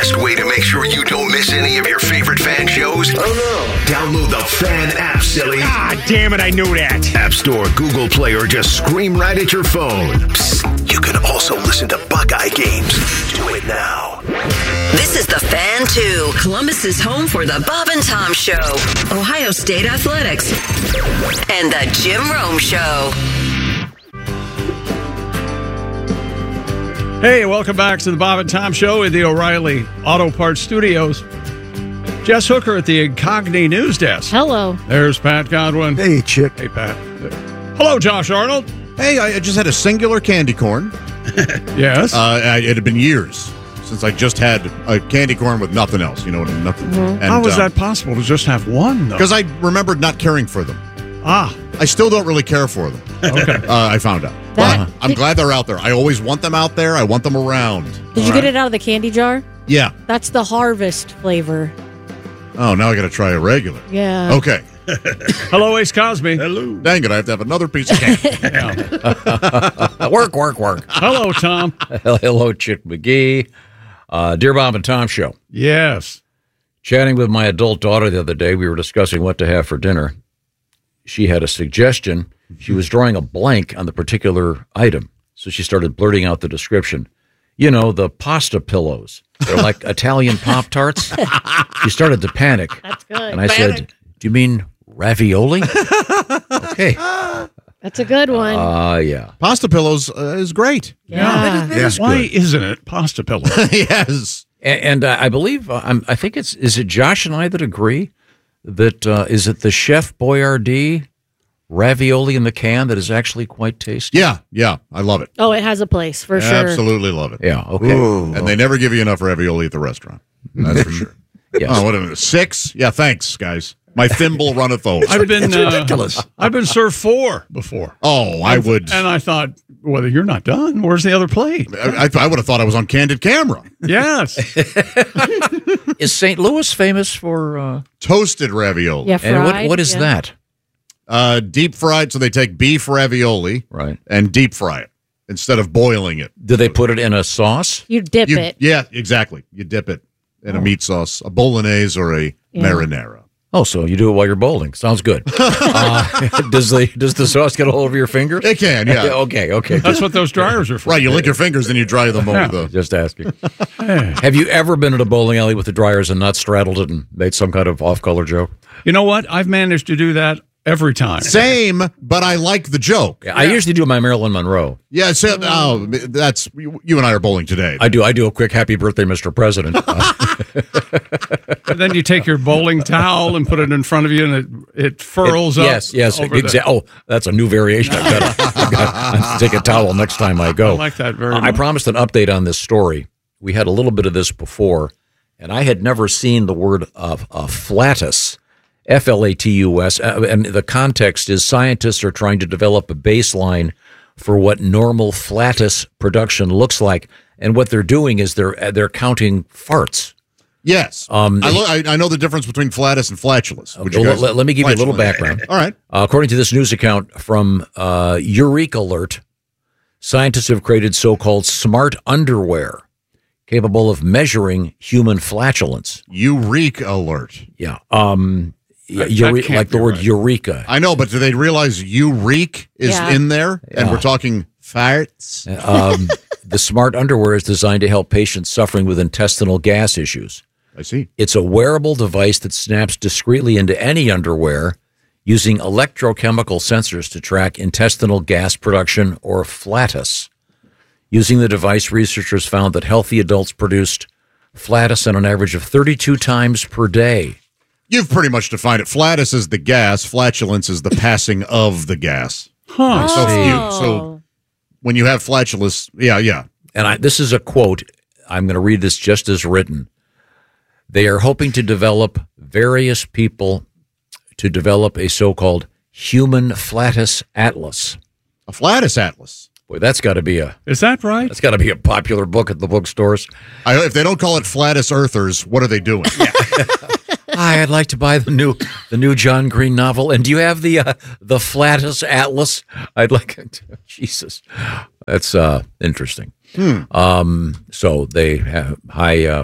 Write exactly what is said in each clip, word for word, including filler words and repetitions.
best way to make sure you don't miss any of your favorite fan shows? Oh no. Download the Fan app, silly. Ah, damn it, I knew that. App Store, Google Play, or just scream right at your phone. Psst, you can also listen to Buckeye games. Do it now. This is the Fan two, Columbus's home for the Bob and Tom Show, Ohio State Athletics, and the Jim Rome Show. Hey, welcome back to the Bob and Tom Show in the O'Reilly Auto Parts Studios. Jess Hooker at the Incogni News Desk. Hello. There's Pat Godwin. Hey, chick. Hey, Pat. Hello, Josh Arnold. Hey, I just had a singular candy corn. Yes. Uh, I, it had been years since I just had a candy corn with nothing else. You know, nothing. Mm-hmm. And, How was uh, that possible to just have one, though? Because I remembered not caring for them. Ah. I still don't really care for them. Okay. Uh, I found out. That- but I'm glad they're out there. I always want them out there. I want them around. Did you get it out of the candy jar? Yeah. That's the harvest flavor. Oh, now I got to try a regular. Yeah. Okay. Hello, Ace Cosby. Hello. Dang it, I have to have another piece of candy. Yeah. work, work, work. Hello, Tom. Hello, Chick McGee. Uh, Dear Bob and Tom Show. Yes. Chatting with my adult daughter the other day, we were discussing what to have for dinner. She had a suggestion. She was drawing a blank on the particular item, so she started blurting out the description. You know, the pasta pillows. They're like Italian Pop-Tarts. She started to panic. That's good. And I said, do you mean ravioli? Okay. That's a good one. Uh, yeah. Pasta pillows uh, is great. yeah. Yeah. Why isn't it pasta pillow? Yes. And, and uh, I believe, uh, I'm, I think it's, is it Josh and I that agree that, uh, is it the Chef Boyardee ravioli in the can that is actually quite tasty? Yeah, yeah. I love it. Oh, it has a place for sure. Absolutely love it. Yeah, okay. And they never give you enough ravioli at the restaurant. That's for sure. Yes. Oh, what a minute. Six? Yeah, thanks, guys. My thimble runneth over. I've been It's uh, ridiculous. I've been served four before. Oh, I would. And I thought, well, you're not done. Where's the other plate? I, I would have thought I was on candid camera. Yes. Is Saint Louis famous for, uh, Toasted ravioli. Yeah, and what, fried, what is yeah. that? Uh, deep fried, so they take beef ravioli Right. and deep fry it instead of boiling it. Do they put it in a sauce? You dip You, it. yeah, exactly. You dip it in a meat sauce, a bolognese or a Yeah. marinara. Oh, so you do it while you're bowling. Sounds good. uh, does the does the sauce get all over your fingers? It can, yeah. okay, okay. That's what those dryers are for. Right, you lick your fingers, then you dry them over the... Just asking. Have you ever been at a bowling alley with the dryers and not straddled it and made some kind of off-color joke? You know what? I've managed to do that every time. Same, but I like the joke. Yeah, I usually do my Marilyn Monroe. Yeah, so, oh, that's... You you and I are bowling today. I do. I do a quick happy birthday, Mister President. Uh, And then you take your bowling towel and put it in front of you, and it, it furls up. yes, yes. over Exa- the- oh, that's a new variation. I've got, to, I've got to take a towel next time I go. I like that very Uh, I much. promised an update on this story. We had a little bit of this before, and I had never seen the word of uh, flatus, F L A T U S, uh, and the context is scientists are trying to develop a baseline for what normal flatus production looks like, and what they're doing is they're they're counting farts. Yes. Um, I, lo- I, I know the difference between flatus and flatulence. Would Well, you guys- let, let me give you a little Flatulence. background. All right. Uh, according to this news account from uh, Eureka Alert, scientists have created so-called smart underwear capable of measuring human flatulence. Eureka alert. Yeah. Um, That- eure- that can't like the be word Uh, right. eureka. I know, but do they realize Eureka is Yeah. in there? And Yeah. we're talking farts? Um, the smart underwear is designed to help patients suffering with intestinal gas issues. I see. It's a wearable device that snaps discreetly into any underwear using electrochemical sensors to track intestinal gas production, or flatus. Using the device, researchers found that healthy adults produced flatus on an average of thirty-two times per day. You've pretty much defined it. Flatus is the gas. Flatulence is the passing of the gas. Huh. So, Oh. you, so when you have flatulence, yeah, yeah. And I, this is a quote. I'm going to read this just as written. They are hoping to develop various people to develop a so-called human flatus atlas. A flatus atlas. Boy, that's got to be a Is that right? that's got to be a popular book at the bookstores. I, if they don't call it flatus earthers, what are they doing? Hi, I'd like to buy the new the new John Green novel. And do you have the uh, the flatus atlas? I'd like Jesus. That's uh, interesting. Hmm. Um, so they have high uh,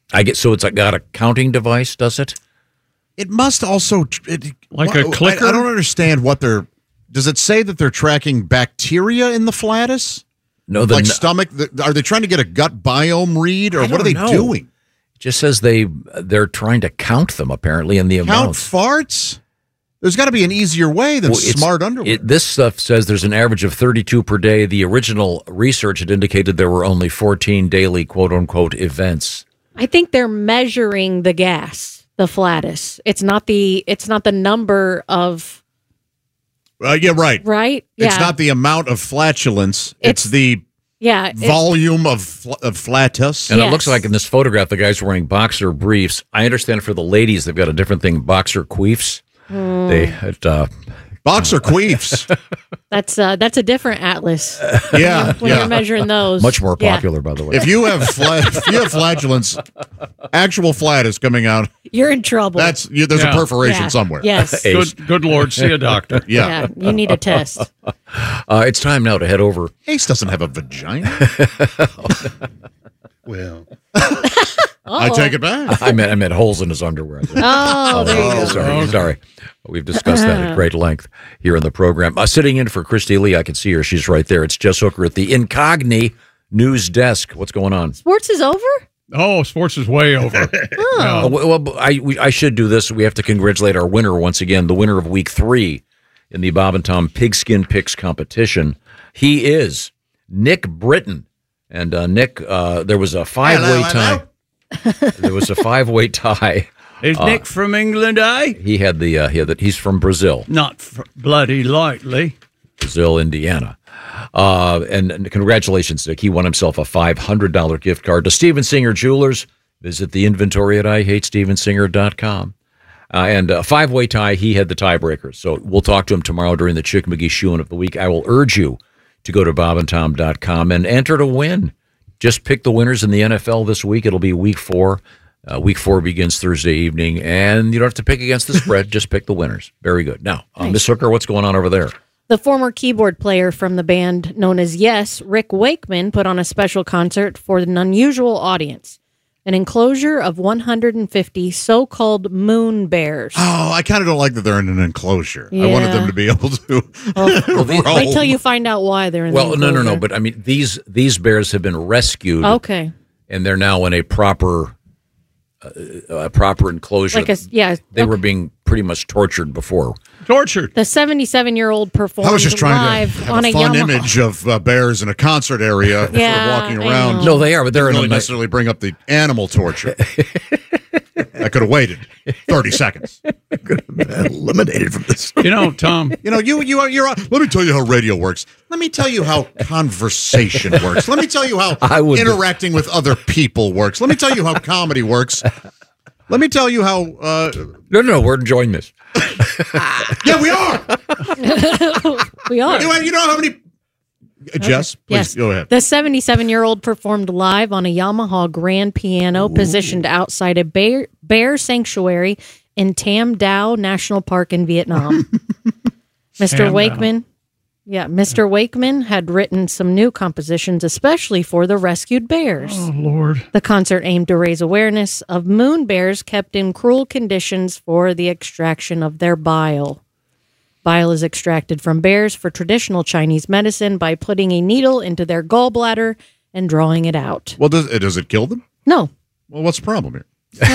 I get so it's got a counting device, does it? It must also it, Like wha- a clicker? I, I don't understand what they're. Does it say that they're tracking bacteria in the flatus? No, the like n- stomach. The, are they trying to get a gut biome read, or I what are don't they know. doing? It just says they they're trying to count them apparently in the Count amount. farts. There's got to be an easier way than Well, it's- smart underwear. It, this stuff says there's an average of thirty-two per day. The original research had indicated there were only fourteen daily quote unquote events. I think they're measuring the gas, the flatus. It's not the it's not the number of uh, yeah, right. right. It's yeah. not the amount of flatulence. It's, It's- the yeah. it's- volume of fl- of flatus. And it Yes. looks like in this photograph, the guy's wearing boxer briefs. I understand for the ladies, they've got a different thing, boxer queefs. Hmm. They it, uh, Boxer queefs. That's uh, that's a different atlas Yeah, when yeah. you're measuring those. much more Yeah. popular, by the way. If you have fla- if you have flatulence, actual flatus coming out, You're in trouble. that's you, there's Yeah. a perforation Yeah. somewhere. Yes. Good, good Lord, see a doctor. Yeah. Yeah. You need a test. Uh, it's time now to head over. Ace doesn't have a vagina. Well, I take it back. I meant I meant holes in his underwear. Oh, there you go. Sorry, sorry. We've discussed that at great length here in the program. Uh, sitting in for Christy Lee, I can see her. She's right there. It's Jess Hooker at the Incogni News Desk. What's going on? Sports is over? Oh, sports is way over. Uh, well, well, I we, I should do this. We have to congratulate our winner once again, the winner of week three in the Bob and Tom Pigskin Picks competition. He is Nick Britton. And uh, Nick, uh, there was a five-way Hello, tie. There was a five-way tie. Is Nick from England, eh? He had the uh, he had the, he's from Brazil, Not fr- bloody likely. Brazil, Indiana. Uh, and, and congratulations, Nick. He won himself a five hundred dollars gift card to Steven Singer Jewelers. Visit the inventory at I hate steven singer dot com. Uh, and a five-way tie, he had the tiebreaker. So we'll talk to him tomorrow during the Chick McGee Shoeing of the Week. I will urge you to go to bob and tom dot com and enter to win. Just pick the winners in the N F L this week. It'll be week four. Uh, week four begins Thursday evening, and you don't have to pick against the spread. Just pick the winners. Very good. Now, uh, Miss Hooker, what's going on over there? The former keyboard player from the band known as Yes, Rick Wakeman, put on a special concert for an unusual audience. An enclosure of one hundred fifty so-called moon bears. Oh, I kind of don't like that they're in an enclosure. I wanted Yeah. them to be able to. Well, these- roam. wait till you find out why they're in Well, the no, no, no. enclosure. But I mean, these these bears have been rescued, Okay. and they're now in a proper uh, a proper enclosure. Like a, yeah. they okay. were being pretty much tortured before. Tortured. The seventy-seven-year-old performed I was just trying live to have on a a fun Yamaha. image of uh, bears in a concert area sort of Yeah, walking I around. know. No, they are, but they're Didn't in really a nice. necessarily bring up the animal torture. I could have waited thirty seconds. eliminated from this. You know, Tom, You know, you you are you're. Let me tell you how radio works. Let me tell you how conversation works. Let me tell you how I would- interacting with other people works. Let me tell you how comedy works. Let me tell you how. Uh, No, no, no, we're enjoying this. yeah, we are. We are. You, you know how many? Uh, Jess, please Yes. go ahead. The seventy-seven-year-old performed live on a Yamaha grand piano positioned outside a bear, bear sanctuary in Tam Dao National Park in Vietnam. Mister Tam Dao. Wakeman, yeah, Mister Wakeman had written some new compositions especially for the rescued bears. oh Lord, The concert aimed to raise awareness of moon bears kept in cruel conditions for the extraction of their bile. Bile is extracted from bears for traditional Chinese medicine by putting a needle into their gallbladder and drawing it out. Well, does it does it kill them? No. Well, what's the problem here?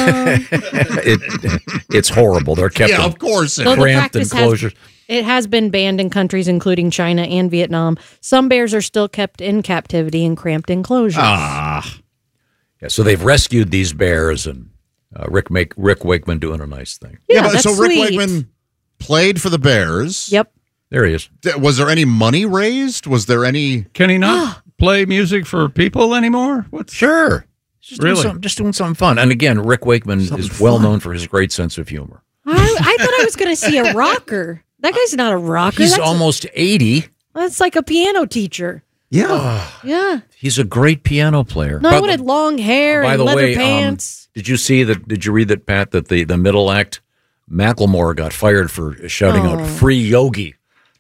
It, it's horrible. They're kept Yeah, in of course. Though the cramped practice has- enclosures. It has been banned in countries including China and Vietnam. Some bears are still kept in captivity in cramped enclosures. Ah, Yeah, so they've rescued these bears, and uh, Rick make Rick Wakeman doing a nice thing. yeah, but that's so Rick sweet. Wakeman played for the Bears. Yep. There he is. Th- Was there any money raised? Was there any? can he not play music for people anymore? What's Sure. Just Really? doing something, just doing something fun. And again, Rick Wakeman is well known for his great sense of humor. I, I thought I was going to see a rocker. That guy's not a rocker. He's that's, almost eighty. that's like a piano teacher. Yeah. Yeah. He's a great piano player. No, By I the- wanted long hair By and the leather way, um, pants. did you see that? Did you read that, Pat? That the, the middle act, Macklemore got fired for shouting out "Free Yogi."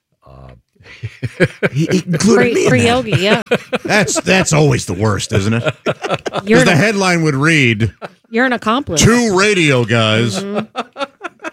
He, he included Free, me in free that. yogi, yeah. That's that's always the worst, isn't it? You're Because the an, headline would read, You're an accomplice. Two radio guys. Mm-hmm.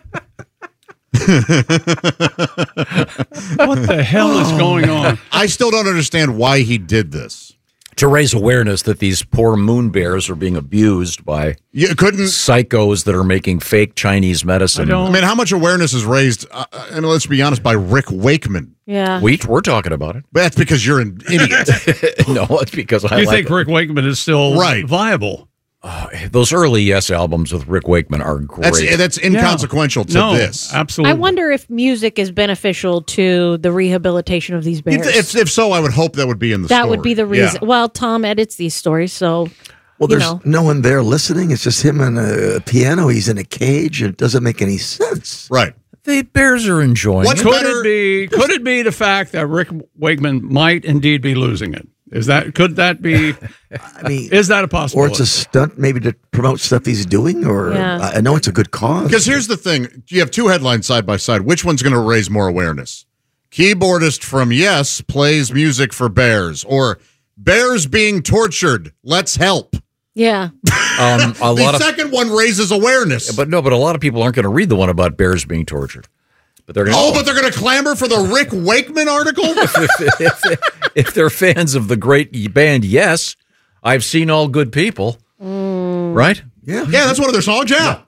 What the hell is going on? I still don't understand why he did this. To raise awareness that these poor moon bears are being abused by You couldn't. psychos that are making fake Chinese medicine. I don't- I mean, how much awareness is raised? Uh, and let's be honest, by Rick Wakeman. Yeah. We, we're talking about it. But that's because you're an idiot. No, it's because I You like think Rick Wakeman is still Right. viable? those early Yes albums with Rick Wakeman are great. That's that's inconsequential to no, this. Absolutely. I wonder if music is beneficial to the rehabilitation of these bears. If, if so, I would hope that would be in the that story. would be the reason. Yeah. Well, Tom edits these stories, so Well, you there's know. no one there listening. It's just him and a piano. He's in a cage. It doesn't make any sense. Right. the bears are enjoying What's it. Could better- it be? Could it be the fact that Rick Wakeman might indeed be losing it? Is that could that be? I mean, Is that a or possibility? it's a stunt maybe to promote stuff he's doing, or Yeah. I I know it's a good cause. Because here's the thing. You have two headlines side by side. Which one's going to raise more awareness? Keyboardist from Yes plays music for bears, or bears being tortured. Let's help. Yeah. Um, a The lot of, second one raises awareness. but no, but a lot of people aren't going to read the one about bears being tortured. But they're going. oh, but they're going to clamor for the Rick Wakeman article? if, if they're fans of the great band, Yes, I've seen all good people. Right? Yeah. Yeah, that's one of their songs. Yeah.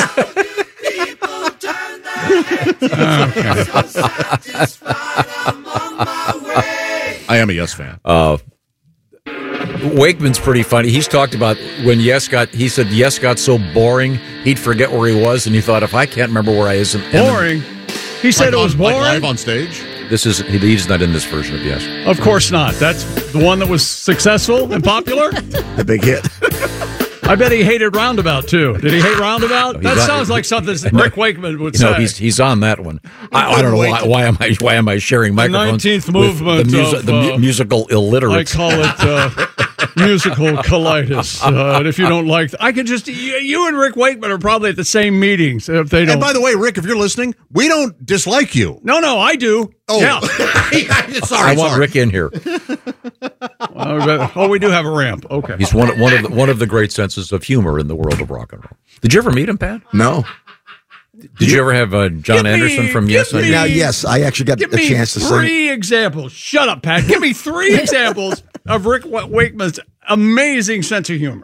I am a Yes fan. Wakeman's pretty funny. He's talked about when Yes got. He said Yes got so boring he'd forget where he was, and he thought if I can't remember where I is, and boring. He said Like it was on- like boring. live on stage. This is he's not in this version of Yes. Of course not. That's the one that was successful and popular. The big hit. I bet he hated Roundabout too. Did he hate Roundabout? he's That not- sounds like something Rick Wakeman would You know, say. he's he's on that one. I, I don't know why, why am I why am I sharing microphones? nineteenth with movement the, musi- of, the mu- uh, musical I illiterates. call it uh, musical colitis. Uh, and if you don't like, I could just you, you and Rick Wakeman are probably at the same meetings if they don't. And by the way, Rick, if you're listening, we don't dislike you. no, no, I do. Oh, Yeah. sorry. I want sorry. Rick in here. Uh, oh, we do have a ramp. Okay. He's one one of the, one of the great senses of humor in the world of rock and roll. Did you ever meet him, Pat? No. Did you ever have uh, John Give me- Anderson from give Yes? on me- your- Now, yes, I actually got Give a me chance to sing. three examples. Shut up, Pat. Give me three examples of Rick Wa- Wakeman's amazing sense of humor.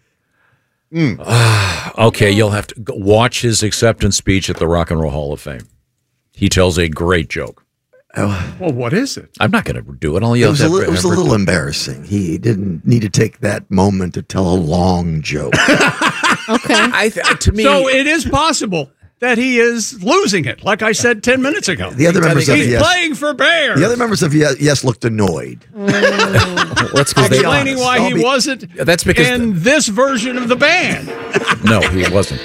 Okay, you'll have to go watch his acceptance speech at the Rock and Roll Hall of Fame. He tells a great joke. Well, what is it? I'm not going to do it. I'll It yell. was, a, li- it was a little embarrassing. He didn't need to take that moment to tell a long joke. Okay. I th- to me, So it is possible that he is losing it, like I said ten minutes ago. The other members of He's Yes, playing for Bears. the other members of Yes, yes looked annoyed. that's because I'll be they. explaining honest. why I'll he be- wasn't That's because in this version of the band. No, he wasn't.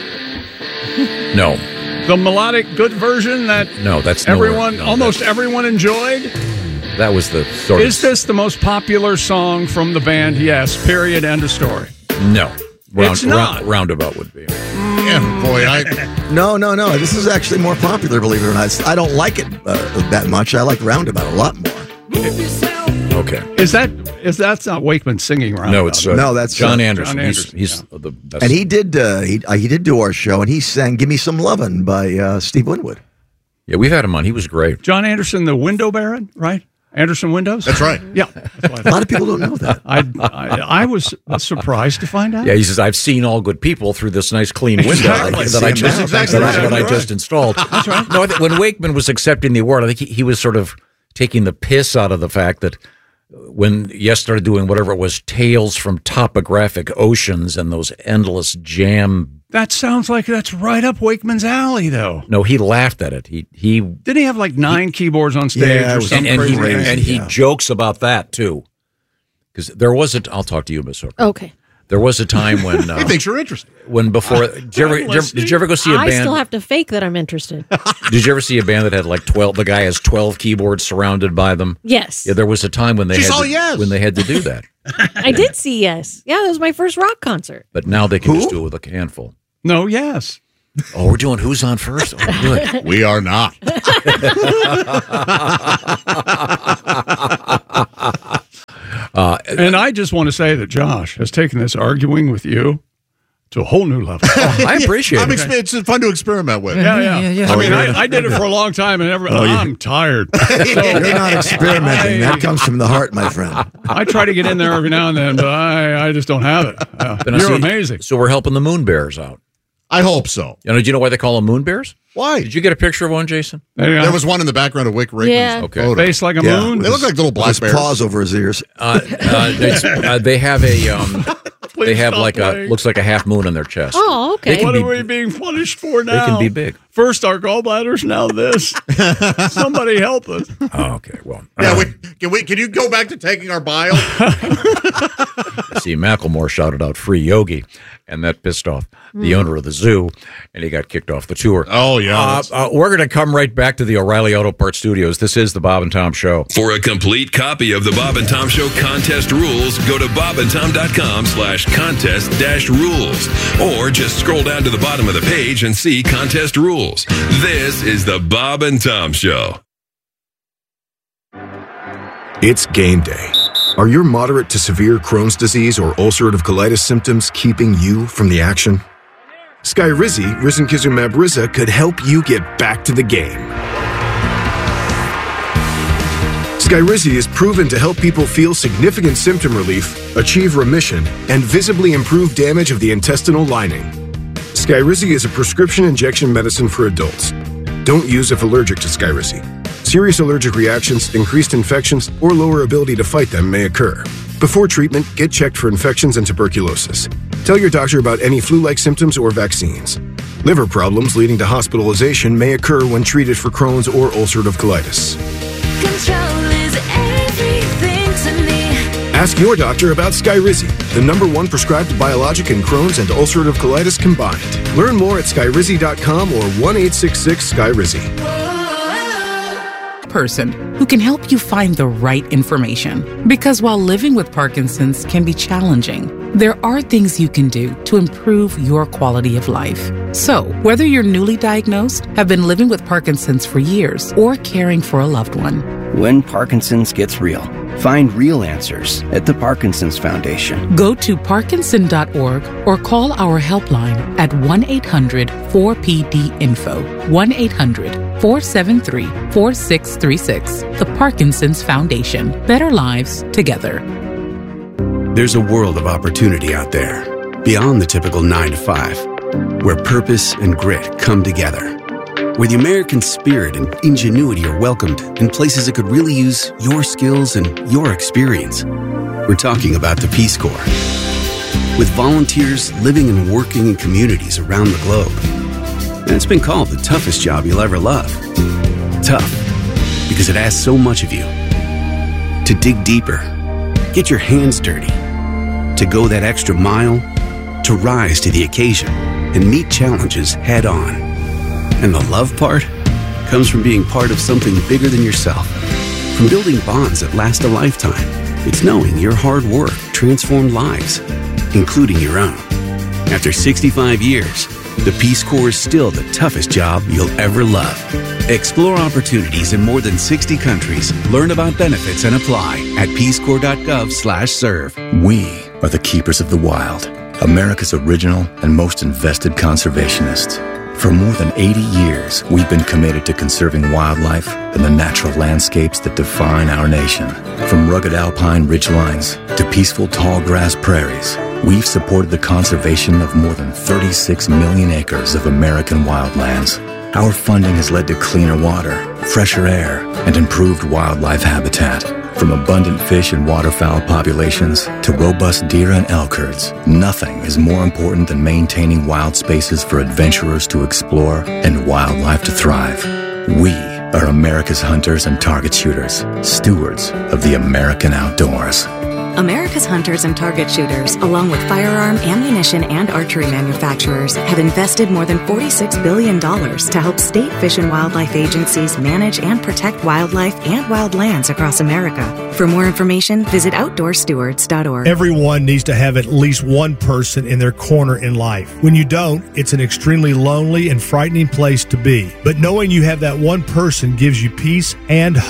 No, The melodic good version that no, that's nowhere- everyone, no, almost that's- everyone enjoyed. That was the sort Is of this the most popular song from the band? Yes, period, end of story. no. Round, It's not. round- roundabout would be. Yeah, boy, I, No, no, no. This is actually more popular, believe it or not. I don't like it uh, that much. I like Roundabout a lot more. Okay. Is that is that's not Wakeman singing around? No, it's uh, No, that's, John uh, Anderson. John He's, Anderson, he's yeah. the best. And he did uh, he uh, he did do our show, and he sang "Give Me Some Lovin'" by uh, Steve Winwood. yeah, we've had him on. He was great. John Anderson, the window baron, right? Anderson Windows. that's right. Yeah, that's what I A thought. lot of people don't know that. I, I I was surprised to find out. Yeah, he says I've seen all good people through this nice clean window Exactly. that I See him just now. Exactly that, I, right. that I Right. just installed. That's right. No, I think when Wakeman was accepting the award, I think he, he was sort of taking the piss out of the fact that when Yes started doing whatever it was, Tales from Topographic Oceans and those endless jam. That sounds like that's right up Wakeman's alley, though. No, he laughed at it. He he Didn't he have like nine keyboards on stage Yeah, it or was some and, and he crazy thing? and he yeah. jokes about that too, because there was a. I'll talk to you, Miss Hooker. Okay. There was a time when uh, He thinks you're interesting. when before. Did you, ever, did, you ever, did you ever go see a I band? still have to fake that I'm interested. Did you ever see a band that had like twelve? The guy has twelve keyboards surrounded by them. Yes. Yeah, there was a time when they She's had all to, yes. when they had to do that, I did see Yes. Yeah, that was my first rock concert. but now they can Who? just do it with a handful. No, yes. Oh, we're doing who's on first? Oh, good. We are not. And I just want to say that Josh has taken this arguing with you to a whole new level. Oh, I appreciate I'm it. exp- it's fun to experiment with. Yeah, yeah. Yeah, yeah. I mean, Oh, I, yeah. I did it for a long time, and every, Oh, yeah. I'm tired. So, You're not experimenting. That comes from the heart, my friend. I try to get in there every now and then, but I, I just don't have it. Uh, But I you're see- amazing. So we're helping the moon bears out. I hope so. You know, do you know why they call them moon bears? Why? Did you get a picture of one, Jason? There, There was one in the background of Wick Rickman's Yeah. Okay. photo. face like a Yeah. moon. They look like little black His bears. paws over his ears. Uh, uh, it's, uh, they have a um, they have stop like playing. a looks like a half moon on their chest. Oh, okay. They can What be- are we being punished for They now? can be big. First our gallbladders, now this. Somebody help us. Oh, okay. Well, Yeah, we, can we? Can you go back to taking our bile? see, Macklemore shouted out "Free Yogi," and that pissed off the owner of the zoo, and he got kicked off the tour. Oh, yeah, Uh, that's- uh, we're going to come right back to the O'Reilly Auto Parts Studios. This is the Bob and Tom Show. For a complete copy of the Bob and Tom Show contest rules, go to bobandtom.com slash contest dash rules. Or just scroll down to the bottom of the page and see contest rules. This is the Bob and Tom Show. It's game day. Are your moderate to severe Crohn's disease or ulcerative colitis symptoms keeping you from the action? Skyrizi, risankizumab Riza, could help you get back to the game. Skyrizi is proven to help people feel significant symptom relief, achieve remission, and visibly improve damage of the intestinal lining. Skyrizi is a prescription injection medicine for adults. Don't use if allergic to Skyrizi. Serious allergic reactions, increased infections, or lower ability to fight them may occur. Before treatment, get checked for infections and tuberculosis. Tell your doctor about any flu-like symptoms or vaccines. Liver problems leading to hospitalization may occur when treated for Crohn's or ulcerative colitis. Control is everything to me. Ask your doctor about Skyrizi, the number one prescribed biologic in Crohn's and ulcerative colitis combined. Learn more at skyrizi dot com or one eight six six Skyrizi. Person who can help you find the right information. Because while living with Parkinson's can be challenging, there are things you can do to improve your quality of life. So, whether you're newly diagnosed, have been living with Parkinson's for years, or caring for a loved one, When Parkinson's gets real, find real answers at the Parkinson's Foundation. go to parkinson dot org or call our helpline at one eight hundred four P D info, one eight hundred four seven three four six three six. The Parkinson's Foundation. Better lives together. There's a world of opportunity out there, beyond the typical nine to five, where purpose and grit come together, where the American spirit and ingenuity are welcomed in places that could really use your skills and your experience. We're talking about the Peace Corps. With volunteers living and working in communities around the globe. And it's been called the toughest job you'll ever love. Tough, because it asks so much of you. To dig deeper, get your hands dirty, to go that extra mile, to rise to the occasion and meet challenges head on. And the love part comes from being part of something bigger than yourself, from building bonds that last a lifetime. It's knowing your hard work transformed lives, including your own. After sixty-five years, the Peace Corps is still the toughest job you'll ever love. Explore opportunities in more than sixty countries. Learn about benefits and apply at peacecorps.gov slash serve. We are the keepers of the wild, America's original and most invested conservationists. For more than eighty years, we've been committed to conserving wildlife and the natural landscapes that define our nation. From rugged alpine ridgelines to peaceful tall grass prairies, we've supported the conservation of more than thirty-six million acres of American wildlands. Our funding has led to cleaner water, fresher air, and improved wildlife habitat. From abundant fish and waterfowl populations to robust deer and elk herds, nothing is more important than maintaining wild spaces for adventurers to explore and wildlife to thrive. We are America's hunters and target shooters, stewards of the American outdoors. America's hunters and target shooters, along with firearm, ammunition, and archery manufacturers, have invested more than forty-six billion dollars to help state fish and wildlife agencies manage and protect wildlife and wildlands across America. For more information, visit outdoor stewards dot org. Everyone needs to have at least one person in their corner in life. When you don't, it's an extremely lonely and frightening place to be. But knowing you have that one person gives you peace and hope.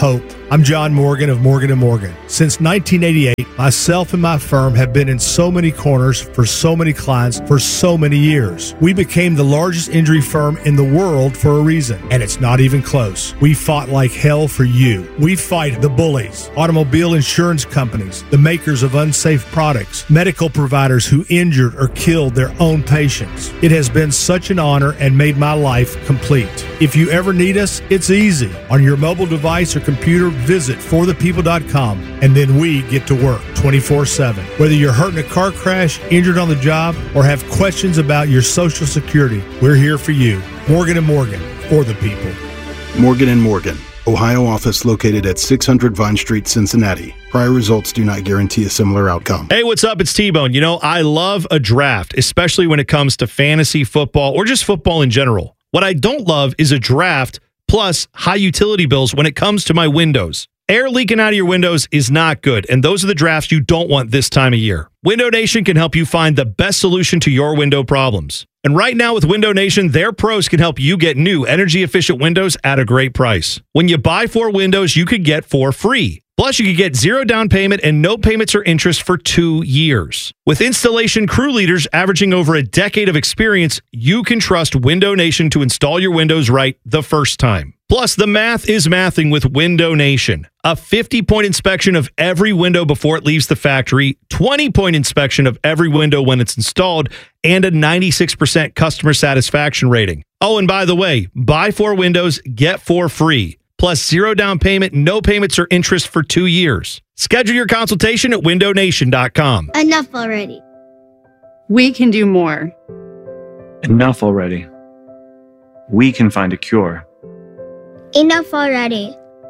I'm John Morgan of Morgan and Morgan. Since nineteen eighty-eight, myself and my firm have been in so many corners for so many clients for so many years. We became the largest injury firm in the world for a reason, and it's not even close. We fought like hell for you. We fight the bullies, automobile insurance companies, the makers of unsafe products, medical providers who injured or killed their own patients. It has been such an honor and made my life complete. If you ever need us, it's easy. On your mobile device or computer, visit for the people dot com, and then we get to work twenty-four seven. Whether you're hurt in a car crash, injured on the job, or have questions about your Social Security, we're here for you. Morgan and Morgan, for the people. Morgan and Morgan, Ohio office located at six hundred Vine Street, Cincinnati. Prior results do not guarantee a similar outcome. Hey, what's up? It's T-Bone. You know, I love a draft, especially when it comes to fantasy football or just football in general. What I don't love is a draft plus high utility bills when it comes to my windows. Air leaking out of your windows is not good, and those are the drafts you don't want this time of year. Window Nation can help you find the best solution to your window problems. And right now with Window Nation, their pros can help you get new energy-efficient windows at a great price. When you buy four windows, you could get four free. Plus, you could get zero down payment and no payments or interest for two years. With installation crew leaders averaging over a decade of experience, you can trust Window Nation to install your windows right the first time. Plus, the math is mathing with Window Nation. A fifty-point inspection of every window before it leaves the factory, twenty-point inspection of every window when it's installed, and a ninety-six percent customer satisfaction rating. Oh, and by the way, buy four windows, get four free. Plus zero down payment, no payments or interest for two years. Schedule your consultation at window nation dot com. Enough already. We can do more. Enough already. We can find a cure. Enough already.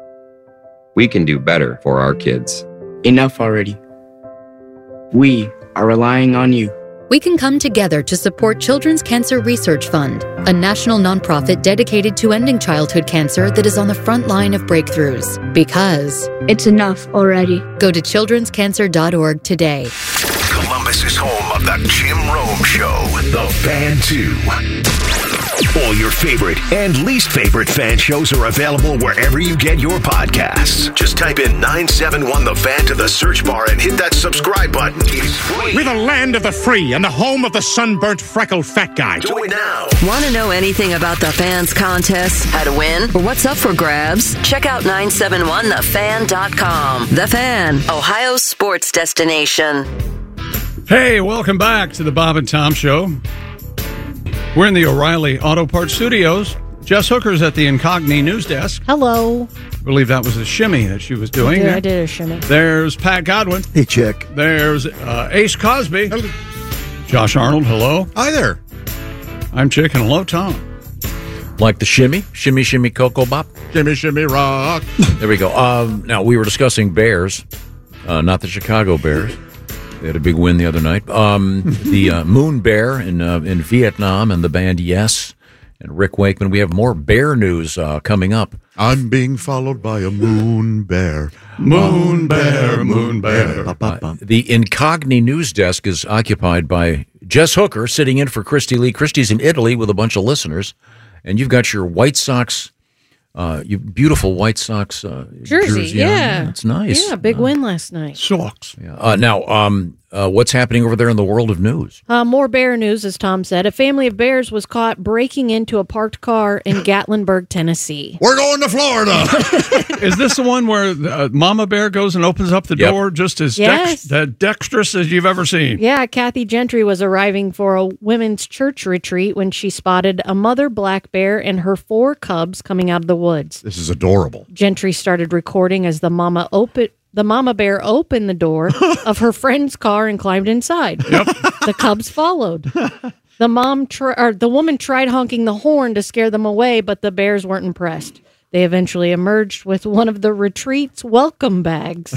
We can do better for our kids. Enough already. We are relying on you. We can come together to support Children's Cancer Research Fund, a national nonprofit dedicated to ending childhood cancer that is on the front line of breakthroughs. Because it's enough already. Go to children's cancer dot org today. Columbus is home of the Jim Rome Show, The Fan two. All your favorite and least favorite fan shows are available wherever you get your podcasts. Just type in nine seven one The Fan to the search bar and hit that subscribe button. It's free. We're the land of the free and the home of the sunburnt, freckled fat guy. Do it now. Want to know anything about the Fans contest, how to win, or what's up for grabs? Check out nine seven one the fan dot com. The Fan, Ohio's sports destination. Hey, welcome back to the Bob and Tom Show. We're in the O'Reilly Auto Parts Studios. Jess Hooker's at the Incogni News Desk. Hello. I believe that was a shimmy that she was doing. Yeah, I did a shimmy. There's Pat Godwin. Hey, Chick. There's uh, Ace Cosby. Hello. Josh Arnold, hello. Hi there. I'm Chick, and hello, Tom. Like the shimmy, shimmy, shimmy, cocoa bop. Shimmy, shimmy, rock. There we go. Um, now, we were discussing Bears, uh, not the Chicago Bears. They had a big win the other night. Um, the uh, Moon Bear in uh, in Vietnam and the band Yes and Rick Wakeman. We have more bear news uh, coming up. I'm being followed by a moon bear. Moon bear, moon bear. Uh, the Incogni News Desk is occupied by Jess Hooker, sitting in for Christy Lee. Christy's in Italy with a bunch of listeners, and you've got your White Sox. Uh, you beautiful White Sox uh, jersey. jersey Yeah, it's nice. Yeah, big uh, win last night. Sox. Yeah. Uh, now, um, uh, what's happening over there in the world of news? Uh, more bear news, as Tom said. A family of bears was caught breaking into a parked car in Gatlinburg, Tennessee. We're going to Florida. Is this the one where uh, Mama Bear goes and opens up the yep. door just as yes. dex- uh, dexterous as you've ever seen? Yeah, Kathy Gentry was arriving for a women's church retreat when she spotted a mother black bear and her four cubs coming out of the woods. This is adorable. Gentry started recording as the mama opened. The mama bear opened the door of her friend's car and climbed inside. Yep. The cubs followed. The mom, tr- or the woman tried honking the horn to scare them away, but the bears weren't impressed. They eventually emerged with one of the retreat's welcome bags.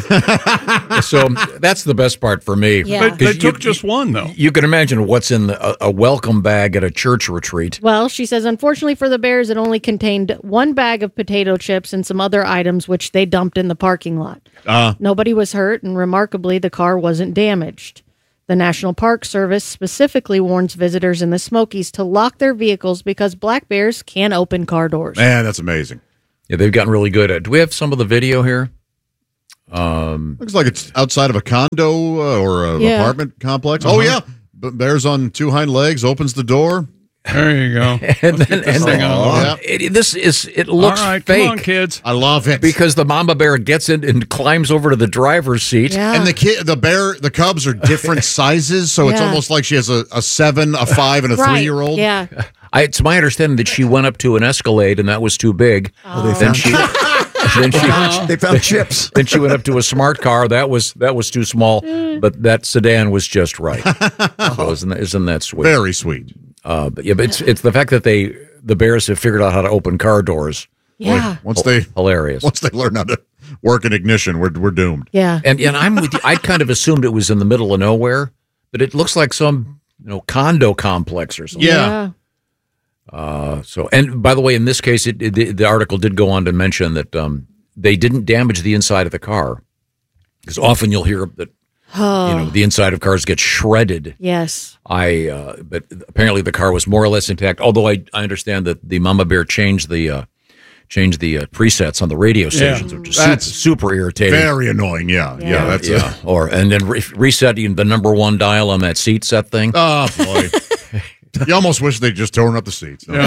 So that's the best part for me. Yeah. They, they took you, just one, though. You can imagine what's in the, a, a welcome bag at a church retreat. Well, she says, unfortunately for the bears, it only contained one bag of potato chips and some other items, which they dumped in the parking lot. Uh. Nobody was hurt, and remarkably, the car wasn't damaged. The National Park Service specifically warns visitors in the Smokies to lock their vehicles because black bears can open car doors. Man, that's amazing. Yeah, they've gotten really good at. Do we have some of the video here? Um, Looks like it's outside of a condo uh, or an Yeah. apartment complex. Uh-huh. Oh, yeah. B- Bears on two hind legs, opens the door. There you go. and then, and then Yeah. it, this is it looks All right, fake. come on, kids. I love it. Because the mama bear gets in and climbs over to the driver's seat. Yeah. And the kid, the bear, the cubs are different sizes, so it's Yeah. almost like she has a, a seven, a five, and a Right. three-year-old. Yeah. I, it's my understanding that she went up to an Escalade and that was too big. Oh, they Then found she, then They she, found, they found chips. then she went up to a smart car. That was that was too small, but that sedan was just right. So isn't that, isn't that sweet? Very sweet. Uh, but yeah, but it's it's the fact that they the Bears have figured out how to open car doors. Yeah. Once they Hilarious. once they learn how to work an ignition, we're we're doomed. Yeah. And and I'm with you. I kind of assumed it was in the middle of nowhere, but it looks like some you know condo complex or something. Yeah. Uh, so, and by the way, in this case, it, it, the, the article did go on to mention that um, they didn't damage the inside of the car, because often you'll hear that Oh. you know the inside of cars get shredded. Yes. I, uh, but apparently the car was more or less intact. Although I, I understand that the Mama Bear changed the uh, changed the uh, presets on the radio stations, which is super, That's super irritating. Very annoying. Yeah. Yeah. Yeah. that's yeah, it. or and then re- resetting the number one dial on that seat set thing. Oh, boy. You almost wish they'd just torn up the seats. don't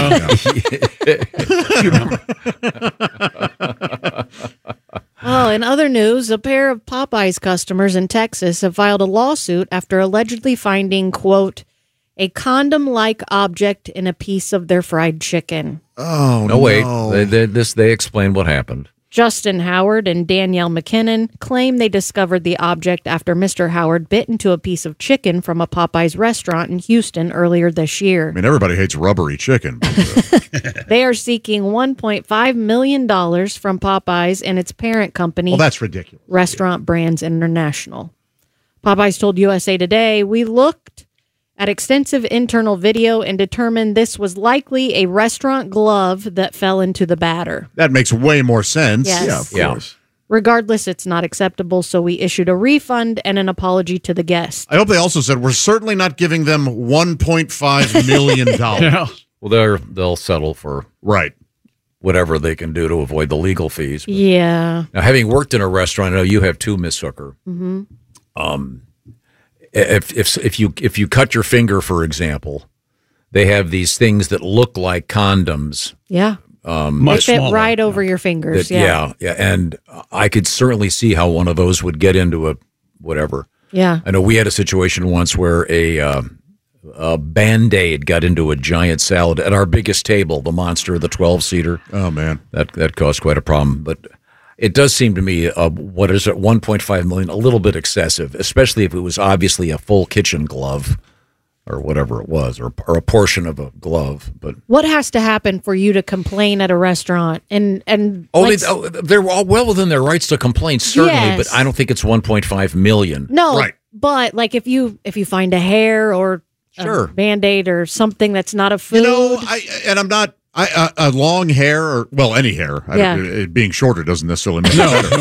you? Oh, in other news, a pair of Popeyes customers in Texas have filed a lawsuit after allegedly finding, quote, a condom-like object in a piece of their fried chicken. Oh, no, no. wait. They, they, this they explained what happened. Justin Howard and Danielle McKinnon claim they discovered the object after Mister Howard bit into a piece of chicken from a Popeyes restaurant in Houston earlier this year. I mean, everybody hates rubbery chicken. But, uh, They are seeking one point five million dollars from Popeyes and its parent company, well, that's ridiculous. Restaurant Brands International. Popeyes told U S A Today, we looked at extensive internal video and determined this was likely a restaurant glove that fell into the batter. That makes way more sense. Yes. Yeah, of Yeah. course. Regardless, it's not acceptable, so we issued a refund and an apology to the guest. I hope they also said we're certainly not giving them one point five million dollars. Yeah. Well, they're they'll settle for Right. whatever they can do to avoid the legal fees. Yeah. Now, having worked in a restaurant, I know you have too, Miss Hooker. Mm-hmm. Um, if if if you if you cut your finger, for example, they have these things that look like condoms. Yeah. Um, They Much fit smaller. right over your fingers. that- Yeah. yeah, yeah, and I could certainly see how one of those would get into a whatever. Yeah. I know we had a situation once where a uh, a Band-Aid got into a giant salad at our biggest table, the monster, the twelve-seater. Oh, man. That that caused quite a problem. But it does seem to me, uh, what is it, one point five million dollars, a little bit excessive, especially if it was obviously a full kitchen glove or whatever it was, or, or a portion of a glove. But What has to happen for you to complain at a restaurant? And and oh, like- they, oh, they're all well within their rights to complain, certainly, Yes. but I don't think it's one point five million dollars. no, Right. but like if you if you find a hair or Sure. a Band-Aid or something that's not a food. You know, I and I'm not. I uh, a long hair or well, any hair. I Yeah. don't- it being shorter doesn't necessarily make No. it better.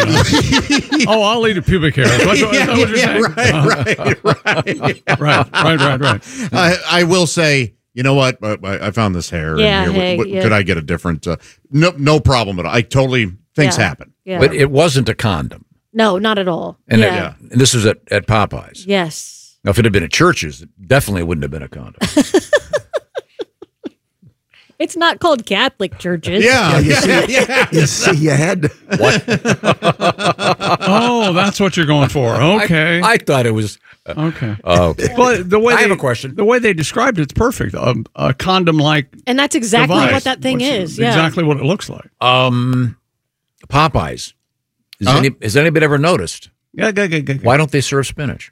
Oh, I'll eat a pubic hair. Is what, is that what you're Yeah, saying? right, right, right, right, right, right, right. I, I will say, you know what? I, I found this hair. in Yeah, here. hey, What- what- yeah. Could I get a different? Uh, no, no problem at all. I totally things Yeah. happen. Yeah. But it wasn't a condom. No, not at all. And, yeah. it- and this was at, at Popeyes. Yes. Now, if it had been at Church's, it definitely wouldn't have been a condom. It's not called Catholic churches. Yeah, you yeah, see, yeah. You see, you had to. Oh, that's what you're going for. Okay. I, I thought it was. okay. Oh, okay. Well, the way I they, have a question. The way they described it's perfect. Um, a condom-like And that's exactly device, what that thing which is. Yeah. Exactly what it looks like. Um, Popeyes. Has, Huh? any, has anybody ever noticed? Yeah, go, go, go, go. Why don't they serve spinach?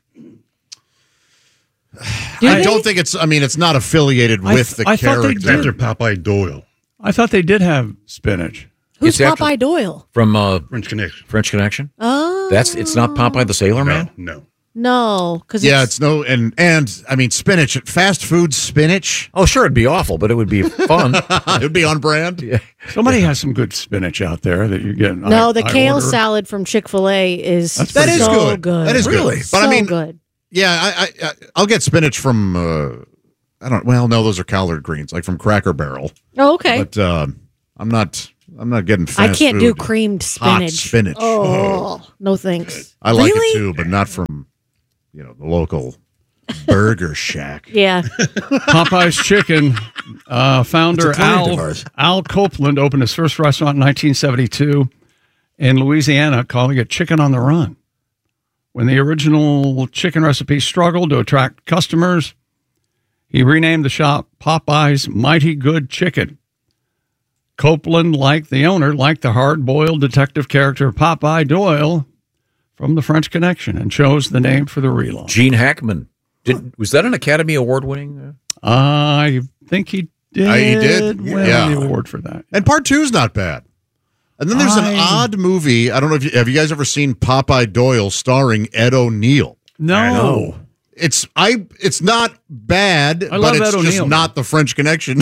Do I they? don't think it's. I mean, it's not affiliated I with th- the I thought they character. did. Popeye Doyle, I thought they did have spinach. Who's It's after- Popeye Doyle? From uh, French Connection. French Connection? Oh. That's It's not Popeye the Sailor Man? No, No, because Yeah, it's no, and and I mean spinach, fast food spinach. Oh, sure, it'd be awful, but it would be fun. It'd be on brand. Yeah. Somebody has some good spinach out there that you get. No, I- the I kale order. salad from Chick-fil-A is That's That is so good. That is Really? good. But so I mean, good. yeah, I, I I- I'll get spinach from. Uh, I don't. Well, no, those are collard greens, like from Cracker Barrel. Oh, okay. But uh, I'm not. I'm not getting I fast can't food. do creamed Hot spinach. spinach. Oh, no thanks. I like Really? it too, but not from, you know, the local Burger Shack. Yeah. Popeye's Chicken uh, founder It's a client of Al, ours. Al Copeland opened his first restaurant in nineteen seventy-two in Louisiana, calling it Chicken on the Run. When the original chicken recipe struggled to attract customers, he renamed the shop Popeye's Mighty Good Chicken. Copeland, like the owner, liked the hard-boiled detective character Popeye Doyle from The French Connection and chose the name for the relaunch. Gene Hackman. Did, was that an Academy Award winning? Uh, I think he did. Uh, he did, win yeah. the award for that. And part two's not bad. And then there's I- an odd movie. I don't know if you, have you guys ever seen Popeye Doyle starring Ed O'Neill? No. It's I. It's not bad, I but love it's Ed just O'Neill. not the French Connection.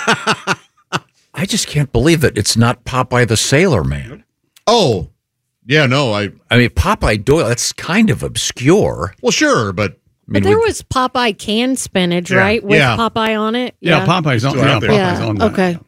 I just can't believe it. It's not Popeye the Sailor Man. Oh, yeah, no, I. I mean, Popeye Doyle, that's kind of obscure. Well, sure, but. I mean, But there we- was Popeye canned spinach, Yeah. right? With Yeah. Popeye on it? Yeah, Popeye's on, Still yeah, out there. Popeye's Yeah, on that. okay.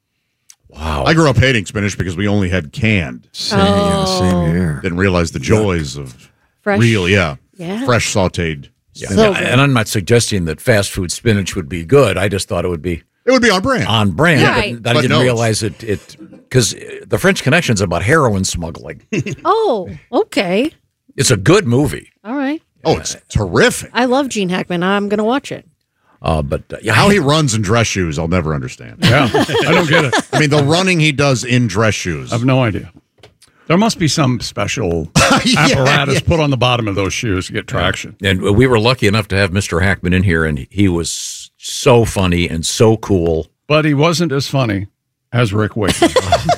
wow. I grew up hating spinach because we only had canned. Same, yeah, same Oh. here. Didn't realize the joys of Fresh. real, yeah, Yeah. fresh sautéed. Yeah, So yeah, and I'm not suggesting that fast food spinach would be good. I just thought it would be It would be on brand. on brand. Right. But, but I But didn't no. realize it it because the French Connection's about heroin smuggling. Oh, okay. It's a good movie, All right. Oh, it's terrific. I love Gene Hackman. I'm going to watch it. uh, but uh, yeah, How he runs in dress shoes, I'll never understand. Yeah, I don't get it. I mean, the running he does in dress shoes. I have no idea. There must be some special Yeah, apparatus yeah. put on the bottom of those shoes to get traction. and we were lucky enough to have Mister Hackman in here, and he was so funny and so cool. But he wasn't as funny as Rick Wakeman.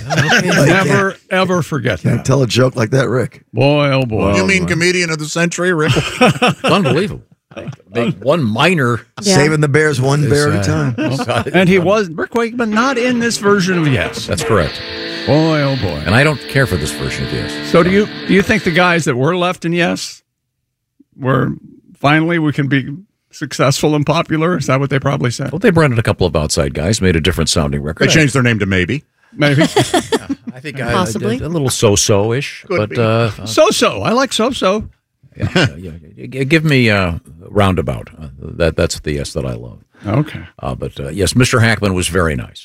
Never, ever forget Can't that. tell a joke like that, Rick. Boy, oh boy. You mean comedian of the century, Rick? It's unbelievable. Make one minor. Yeah. Saving the Bears one bear at a time. And he was, Rick Wakeman, not in this version of Yes. That's correct. Boy, oh boy. And I don't care for this version of Yes. So do you do you think the guys that were left in Yes were finally we can be successful and popular? Is that what they probably said? Well, they brought in a couple of outside guys, made a different sounding record. They changed their name to Maybe. Maybe. I think I, Possibly. I did a little so-so-ish, Could but be. uh, So-so. I like so-so. yeah, yeah, yeah. G- give me uh, roundabout. Uh, that that's the Yes that I love. Okay. Uh, but uh, yes, Mister Hackman was very nice,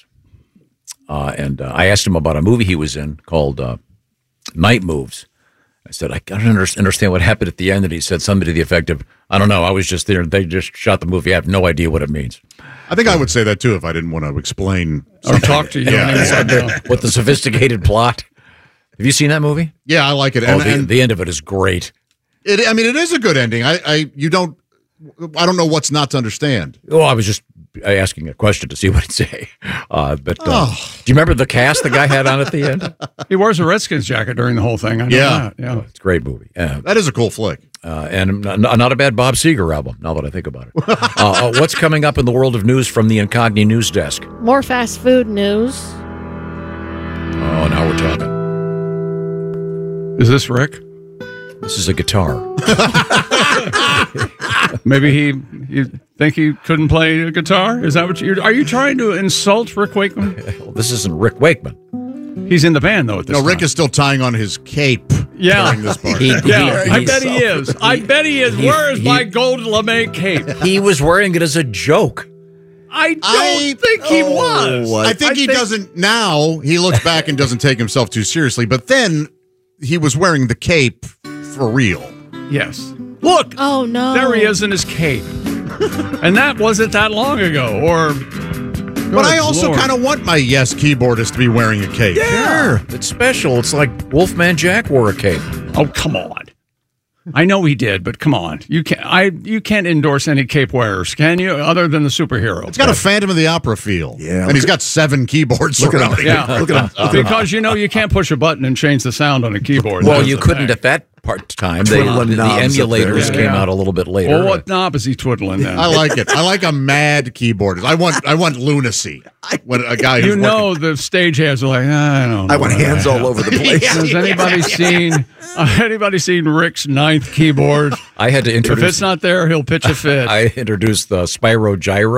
uh, and uh, I asked him about a movie he was in called uh, Night Moves. I said, I don't under- understand what happened at the end, and he said something to the effect of, I don't know, I was just there, they just shot the movie, I have no idea what it means. I think I would say that too if I didn't want to explain. Or talk to you. Yeah. anymore. What the sophisticated plot. Have you seen that movie? Yeah, I like it. Oh, And, the, and the end of it is great. it, I mean, it is a good ending. I, I, you don't, I don't know what's not to understand. Oh, I was just asking a question to see what he'd say. Uh, but uh, Oh. do you remember the cast the guy had on at the end? He wears a Redskins jacket during the whole thing. I know Yeah. that. Yeah. It's a great movie. Uh, That is a cool flick. uh, and not, not a bad Bob Seger album, now that I think about it. uh, uh, what's coming up in the world of news from the Incogni News Desk? More fast food news. Oh, now we're talking. Is this Rick? This is a guitar. Maybe he, you think he couldn't play a guitar? Is that what you're, are you trying to insult Rick Wakeman? Well, this isn't Rick Wakeman. He's in the band, though, at this No, time. Rick is still tying on his cape Yeah. during this part. He- Yeah, he- I he- bet he is. I bet he is. he- Where is he- my gold lame cape? He was wearing it as a joke. I don't I- think he Oh, was. what? I think he doesn't now. He looks back and doesn't take himself too seriously. But then he was wearing the cape for real. Yes. Look, Oh, no. there he is in his cape. And that wasn't that long ago. Or, But I also kind of want my Yes keyboardist to be wearing a cape. Sure. It's special. It's like Wolfman Jack wore a cape. Oh, come on. I know he did, but come on. You can't I you can't endorse any cape wearers, can you? Other than the superhero. It's got a Phantom of the Opera feel. Yeah, And he's look got seven keyboards Look at him. surrounding him. Yeah. Look at him. Because you know you can't push a button and change the sound on a keyboard. Well, That's you the couldn't thing. at that part time. They, the, Twiddling the knobs up there. emulators Yeah, came yeah. out a little bit later. Well, what knob is he twiddling then? I like it. I like a mad keyboardist. I want I want lunacy. When a guy who's You know working- the stagehands are like, I don't know. I want hands all over the place. Has anybody seen uh, anybody seen Rick's ninth keyboard? I had to If introduce. it's not there, he'll pitch a fit. I introduced the Spyro Gyra.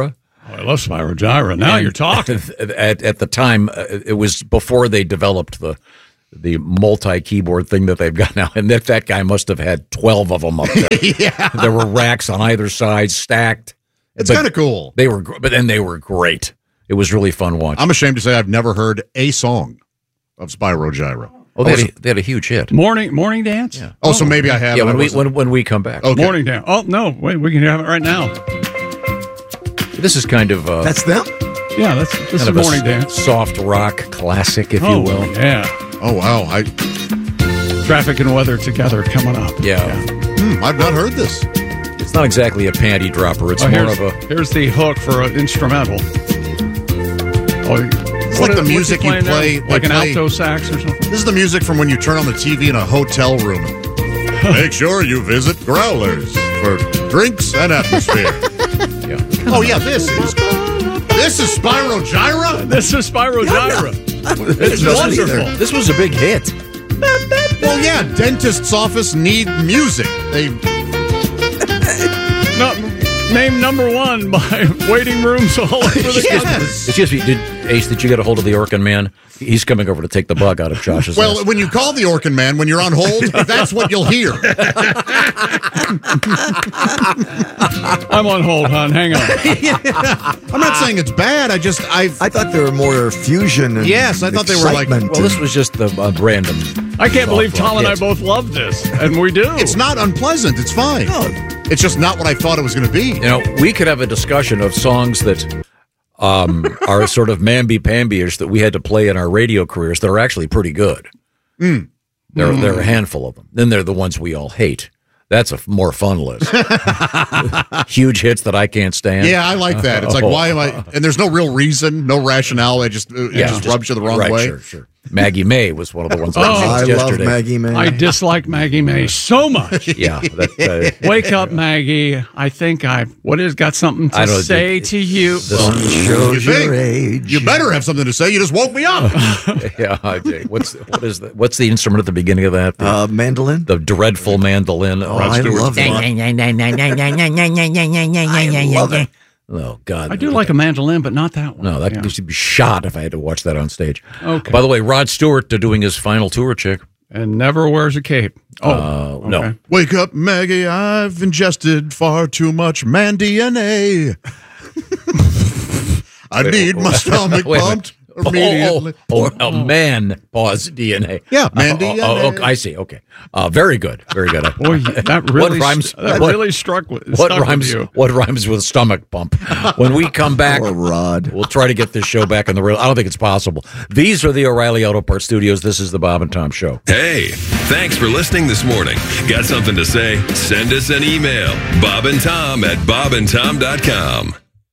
Oh, I love Spyro Gyra. Now And you're talking. At, at the time, uh, it was before they developed the the multi-keyboard thing that they've got now. And that, that guy must have had twelve of them up there. Yeah. There were racks on either side, stacked. It's But kind of cool. They were, gr- but then they were great. It was really fun watching. I'm ashamed to say I've never heard a song of Spyro Gyra. Oh, they, had a, they had a huge hit. Morning morning dance? Yeah. Oh, so maybe I have. Yeah, and when I we wasn't- when, when we come back. Okay. Morning dance. Oh, no. Wait, we can have it right now. This is kind of uh, That's them? Yeah, that's this kind is of a morning s- dance. soft rock classic, if oh, you will. Yeah. Oh, wow. I, Traffic and weather together coming up. Yeah. hmm, I've not heard this. It's not exactly a panty dropper. It's Oh, more here's, of a. here's the hook for an instrumental. Oh, It's like the music you play. like they an play- alto sax or something. This is the music from when you turn on the T V in a hotel room. Make sure you visit Growlers for drinks and atmosphere. Yeah. Oh, yeah, this is. This is Spyro Gyra? This is Spyro Gyra. It's doesn't wonderful. either. This was a big hit. Well, yeah, dentist's office need music. They. No, name number one by waiting rooms all over the country. Yes. Excuse me, did Ace? Did you get a hold of the Orkin man? He's coming over to take the bug out of Josh's. Well, nest. when you call the Orkin man, when you're on hold, that's what you'll hear. I'm on hold, hon. Hang on. I'm not saying it's bad. I just I. I thought there were more fusion and Yes, I thought they were like- excitement well, this and- was just the uh, random. I can't believe soft rock Tom and I hit. both love this, and we do. It's not unpleasant. It's fine. No. It's just not what I thought it was going to be. You know, we could have a discussion of songs that um, are sort of mamby-pamby-ish that we had to play in our radio careers that are actually pretty good. Mm. There, there are a handful of them. Then there are the ones we all hate. That's a f- more fun list. Huge hits that I can't stand. Yeah, I like that. It's like, Oh. why am I? And there's no real reason, no rationale. It just it Yeah, just rubs you the wrong right, way. Sure, sure. Maggie May was one of the ones Oh, I I used love yesterday. Maggie May. I dislike Maggie May so much. Yeah. That, uh, Wake up, Maggie. I think I what is got something I to don't- say it- to you. Sun You shows think? your age. You better have something to say. You just woke me up. yeah. I do. What's what is the, what's the instrument at the beginning of that? The, Uh, mandolin? the dreadful mandolin. Oh, I love it. I love it. Oh God! I do like a mandolin, but not that one. No, that Yeah. used to be shot if I had to watch that on stage. Okay. By the way, Rod Stewart uh, doing his final tour, chick. And never wears a cape. Oh, Uh, no. okay. Wake up, Maggie. I've ingested far too much man D N A. I Wait, need my stomach wait a pumped minute. immediately. Oh, oh, oh, a man pause D N A. Yeah, man Oh, D N A. oh, oh, okay, I see. Okay, uh, very good, very good. Boy, that really what rhymes? that what, really struck with what stuck with rhymes? you. What rhymes with stomach pump? When we come back, Poor Rod. we'll try to get this show back on the rail. I don't think it's possible. These are the O'Reilly Auto Parts Studios. This is the Bob and Tom Show. Hey, thanks for listening this morning. Got something to say? Send us an email. Bob and Tom at bob and tom dot com.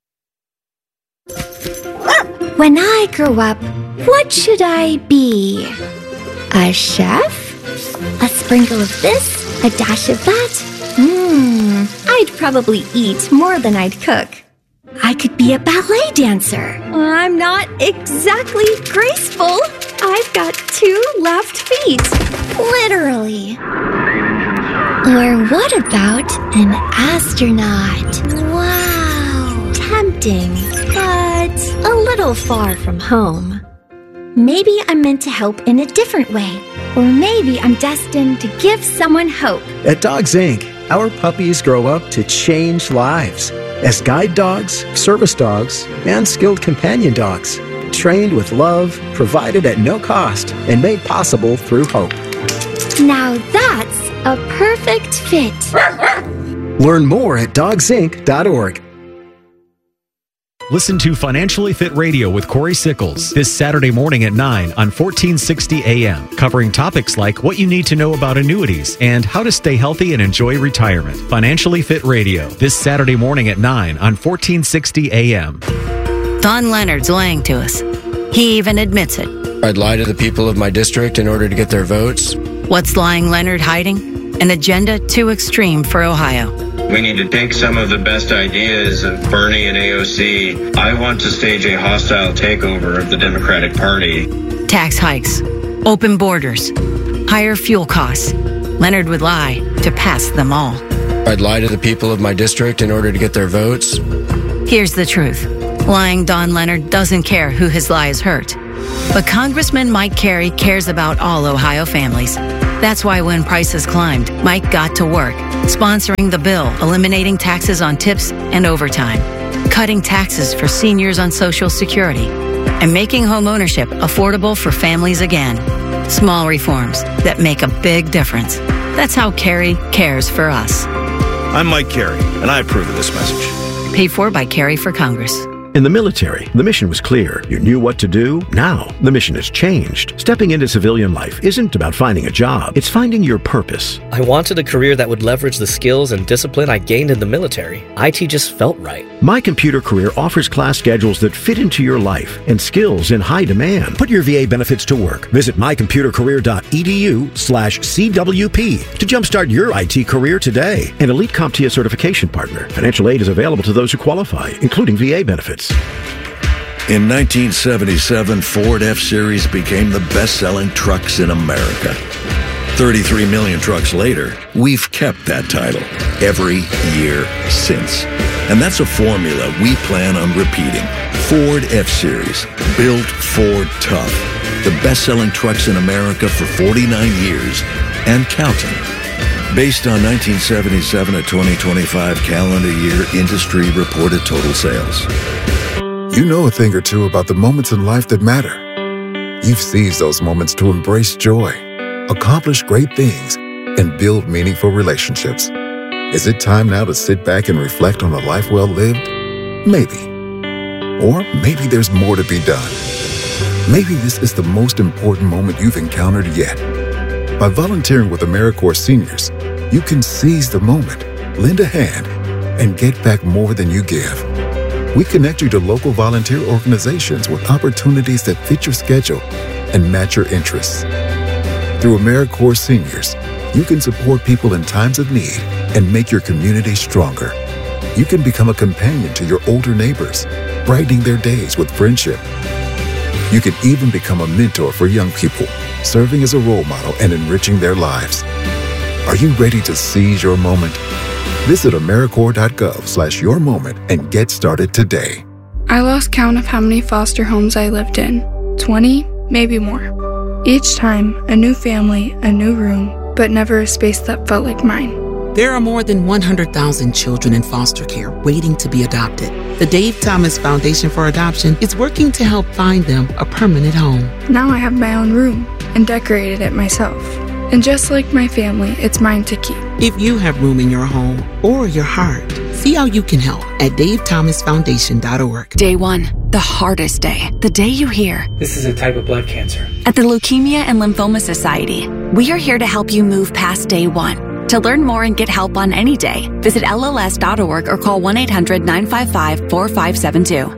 When I grow up, what should I be? A chef? A sprinkle of this? A dash of that? Hmm, I'd probably eat more than I'd cook. I could be a ballet dancer. I'm not exactly graceful. I've got two left feet. Literally. Or what about an astronaut? Wow. Tempting, but a little far from home. Maybe I'm meant to help in a different way. Or maybe I'm destined to give someone hope. At Dogs Incorporated, our puppies grow up to change lives as guide dogs, service dogs, and skilled companion dogs. Trained with love, provided at no cost, and made possible through hope. Now that's a perfect fit. Learn more at dogs inc dot org. Listen to Financially Fit Radio with Corey Sickles this Saturday morning at nine on fourteen sixty A M, covering topics like what you need to know about annuities and how to stay healthy and enjoy retirement. Financially Fit Radio this Saturday morning at nine on fourteen sixty A M. Don Leonard's lying to us. He even admits it. I'd lie to the people of my district in order to get their votes. What's lying Leonard hiding? An agenda too extreme for Ohio. We need to take some of the best ideas of Bernie and A O C. I want to stage a hostile takeover of the Democratic Party. Tax hikes, open borders, higher fuel costs. Leonard would lie to pass them all. I'd lie to the people of my district in order to get their votes. Here's the truth. Lying Don Leonard doesn't care who his lies hurt. But Congressman Mike Carey cares about all Ohio families. That's why when prices climbed, Mike got to work, sponsoring the bill, eliminating taxes on tips and overtime, cutting taxes for seniors on Social Security, and making homeownership affordable for families again. Small reforms that make a big difference. That's how Carey cares for us. I'm Mike Carey, and I approve of this message. Paid for by Carey for Congress. In the military, the mission was clear. You knew what to do. Now, the mission has changed. Stepping into civilian life isn't about finding a job. It's finding your purpose. I wanted a career that would leverage the skills and discipline I gained in the military. I T just felt right. My Computer Career offers class schedules that fit into your life and skills in high demand. Put your V A benefits to work. Visit mycomputercareer.edu slash CWP to jumpstart your I T career today. An Elite CompTIA certification partner. Financial aid is available to those who qualify, including V A benefits. In nineteen seventy-seven, Ford F-Series became the best-selling trucks in America. thirty-three million trucks later, we've kept that title every year since. And that's a formula we plan on repeating. Ford F-Series, built Ford tough. The best-selling trucks in America for forty-nine years and counting. Based on nineteen seventy-seven to twenty twenty-five calendar year industry reported total sales. You know a thing or two about the moments in life that matter. You've seized those moments to embrace joy, accomplish great things, and build meaningful relationships. Is it time now to sit back and reflect on a life well lived? Maybe. Or maybe there's more to be done. Maybe this is the most important moment you've encountered yet. By volunteering with AmeriCorps Seniors, you can seize the moment, lend a hand, and get back more than you give. We connect you to local volunteer organizations with opportunities that fit your schedule and match your interests. Through AmeriCorps Seniors, you can support people in times of need and make your community stronger. You can become a companion to your older neighbors, brightening their days with friendship. You can even become a mentor for young people, serving as a role model and enriching their lives. Are you ready to seize your moment? Visit AmeriCorps.gov slash your moment and get started today. I lost count of how many foster homes I lived in. twenty, maybe more. Each time, a new family, a new room, but never a space that felt like mine. There are more than one hundred thousand children in foster care waiting to be adopted. The Dave Thomas Foundation for Adoption is working to help find them a permanent home. Now I have my own room and decorated it myself. And just like my family, it's mine to keep. If you have room in your home or your heart, see how you can help at dave thomas foundation dot org. Day one, the hardest day. The day you hear, this is a type of blood cancer. At the Leukemia and Lymphoma Society, we are here to help you move past day one. To learn more and get help on any day, visit L L S dot org or call one eight hundred nine five five four five seven two.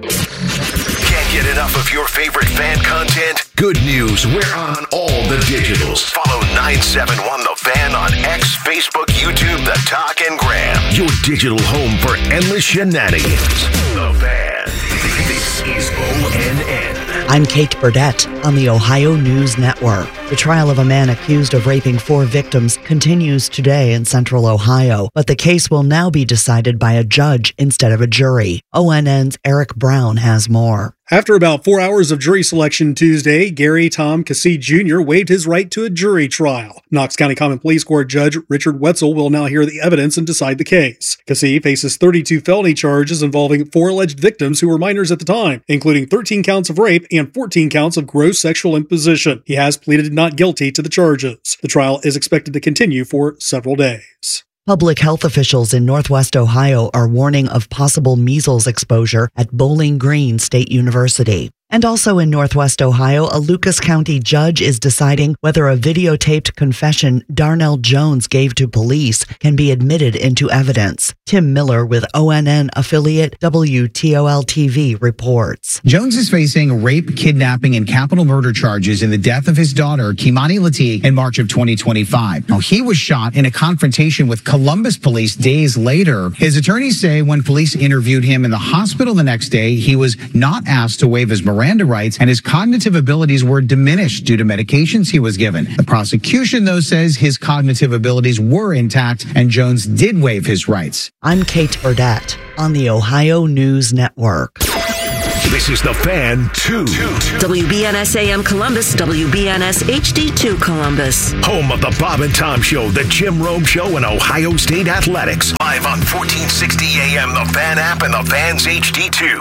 Can't get enough of your favorite fan content? Good news, we're on all the digitals. Follow nine seven one The Fan on X, Facebook, YouTube, The Talk, and Gram. Your digital home for endless shenanigans. The Fan. This is O N N. I'm Kate Burdett on the Ohio News Network. The trial of a man accused of raping four victims continues today in central Ohio, but the case will now be decided by a judge instead of a jury. O N N's Eric Brown has more. After about four hours of jury selection Tuesday, Gary Tom Cassie Junior waived his right to a jury trial. Knox County Common Pleas Court Judge Richard Wetzel will now hear the evidence and decide the case. Cassie faces thirty-two felony charges involving four alleged victims who were minors at the time, including thirteen counts of rape and fourteen counts of gross sexual imposition. He has pleaded not guilty to the charges. The trial is expected to continue for several days. Public health officials in Northwest Ohio are warning of possible measles exposure at Bowling Green State University. And also in Northwest Ohio, a Lucas County judge is deciding whether a videotaped confession Darnell Jones gave to police can be admitted into evidence. Tim Miller with O N N affiliate W T O L T V reports. Jones is facing rape, kidnapping, and capital murder charges in the death of his daughter, Kimani Lateef, in March of twenty twenty-five. Now, he was shot in a confrontation with Columbus police days later. His attorneys say when police interviewed him in the hospital the next day, he was not asked to waive his Miranda rights, and his cognitive abilities were diminished due to medications he was given. The prosecution, though, says his cognitive abilities were intact and Jones did waive his rights. I'm Kate Burdett on the Ohio News Network. This is The Fan two. W B N S A M Columbus, W B N S H D two Columbus. Home of the Bob and Tom Show, the Jim Rome Show, and Ohio State Athletics. Live on fourteen sixty A M, the Fan app, and the Fan's H D two.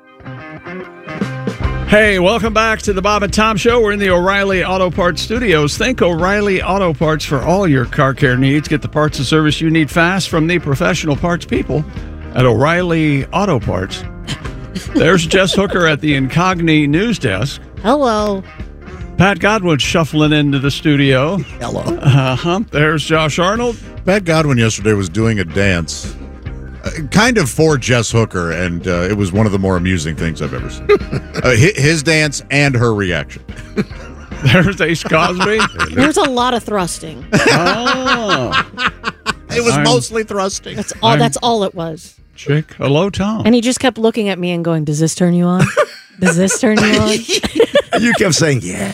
Hey, welcome back to the Bob and Tom Show. We're in the O'Reilly Auto Parts studios. Think O'Reilly Auto Parts for all your car care needs. Get the parts and service you need fast from the professional parts people at O'Reilly Auto Parts. There's Jess Hooker at the Incogni news desk. Hello. Pat Godwin shuffling into the studio. Hello. Uh-huh. There's Josh Arnold. Pat Godwin yesterday was doing a dance, uh, kind of for Jess Hooker, and uh, it was one of the more amusing things I've ever seen. uh, his, his dance and her reaction. There's Ace Cosby. There's a lot of thrusting. Oh. It was I'm, mostly thrusting. That's all. I'm, that's all it was. Chick, hello, Tom. And he just kept looking at me and going, "Does this turn you on? Does this turn you on?" You kept saying, "Yeah,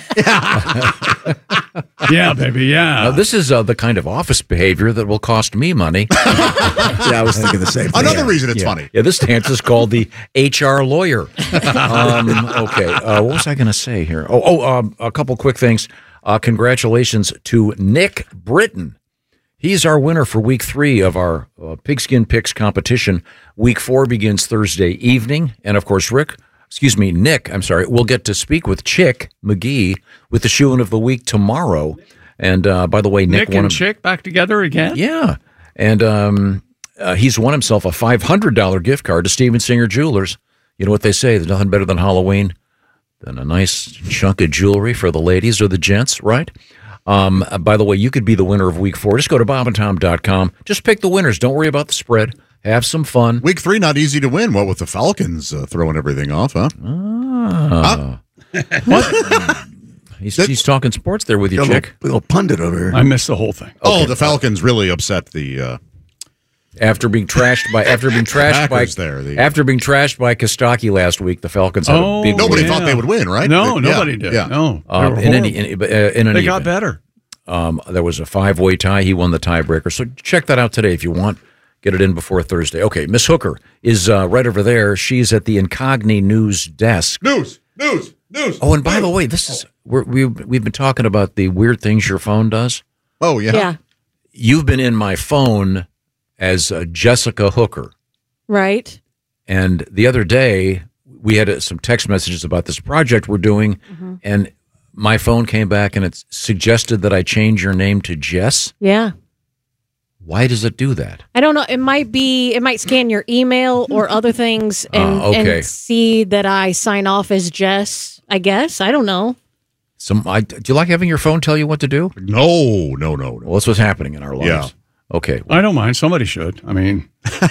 yeah, baby, yeah." Now, this is uh, the kind of office behavior that will cost me money. Yeah, I was thinking the same thing. Another Yeah. reason it's yeah. funny. Yeah, this dance is called the H R lawyer. Um, okay, uh, what was I going to say here? Oh, oh um, a couple quick things. Uh, congratulations to Nick Britton. He's our winner for week three of our uh, Pigskin Picks competition. Week four begins Thursday evening. And, of course, Rick, excuse me, Nick, I'm sorry, we'll get to speak with Chick McGee with the shoe-in of the week tomorrow. And, uh, by the way, Nick, Nick won and him- Chick back together again? Yeah. And um, uh, he's won himself a five hundred dollars gift card to Steven Singer Jewelers. You know what they say, there's nothing better than Halloween than a nice chunk of jewelry for the ladies or the gents, right? Um, uh, by the way, you could be the winner of week four. Just go to bob and tom dot com. Just pick the winners. Don't worry about the spread. Have some fun. Week three, not easy to win. What with the Falcons uh, throwing everything off, huh? Ah. What? he's, he's talking sports there with you, Got a Chick. little, little pundit over here. I missed the whole thing. Oh, the Falcons really upset the... Uh, After being trashed by after being trashed by Packers there, the- after being trashed by Kostaki last week, the Falcons had Oh, a big Nobody win. thought they would win, right? No, They- yeah, nobody did. yeah. No. They Um, were in any horrible. in, uh, in any They got event, better. Um, there was a five-way tie. He won the tiebreaker. So check that out today if you want. Get it in before Thursday. Okay, Miss Hooker is uh, right over there. She's at the Incogni news desk. News, news, news. Oh, and by the way, this is we're, we we've been talking about the weird things your phone does. Oh yeah. Yeah. You've been in my phone as uh, Jessica Hooker. Right. And the other day, we had uh, some text messages about this project we're doing, Mm-hmm. and my phone came back and it suggested that I change your name to Jess. Yeah. Why does it do that? I don't know. It might be. It might scan your email or other things and, Uh, okay. and see that I sign off as Jess. I guess. I don't know. Some, I, do you like having your phone tell you what to do? No, no, no, no. Well, that's what's happening in our lives. Yeah. Okay. I don't mind. Somebody should. I mean,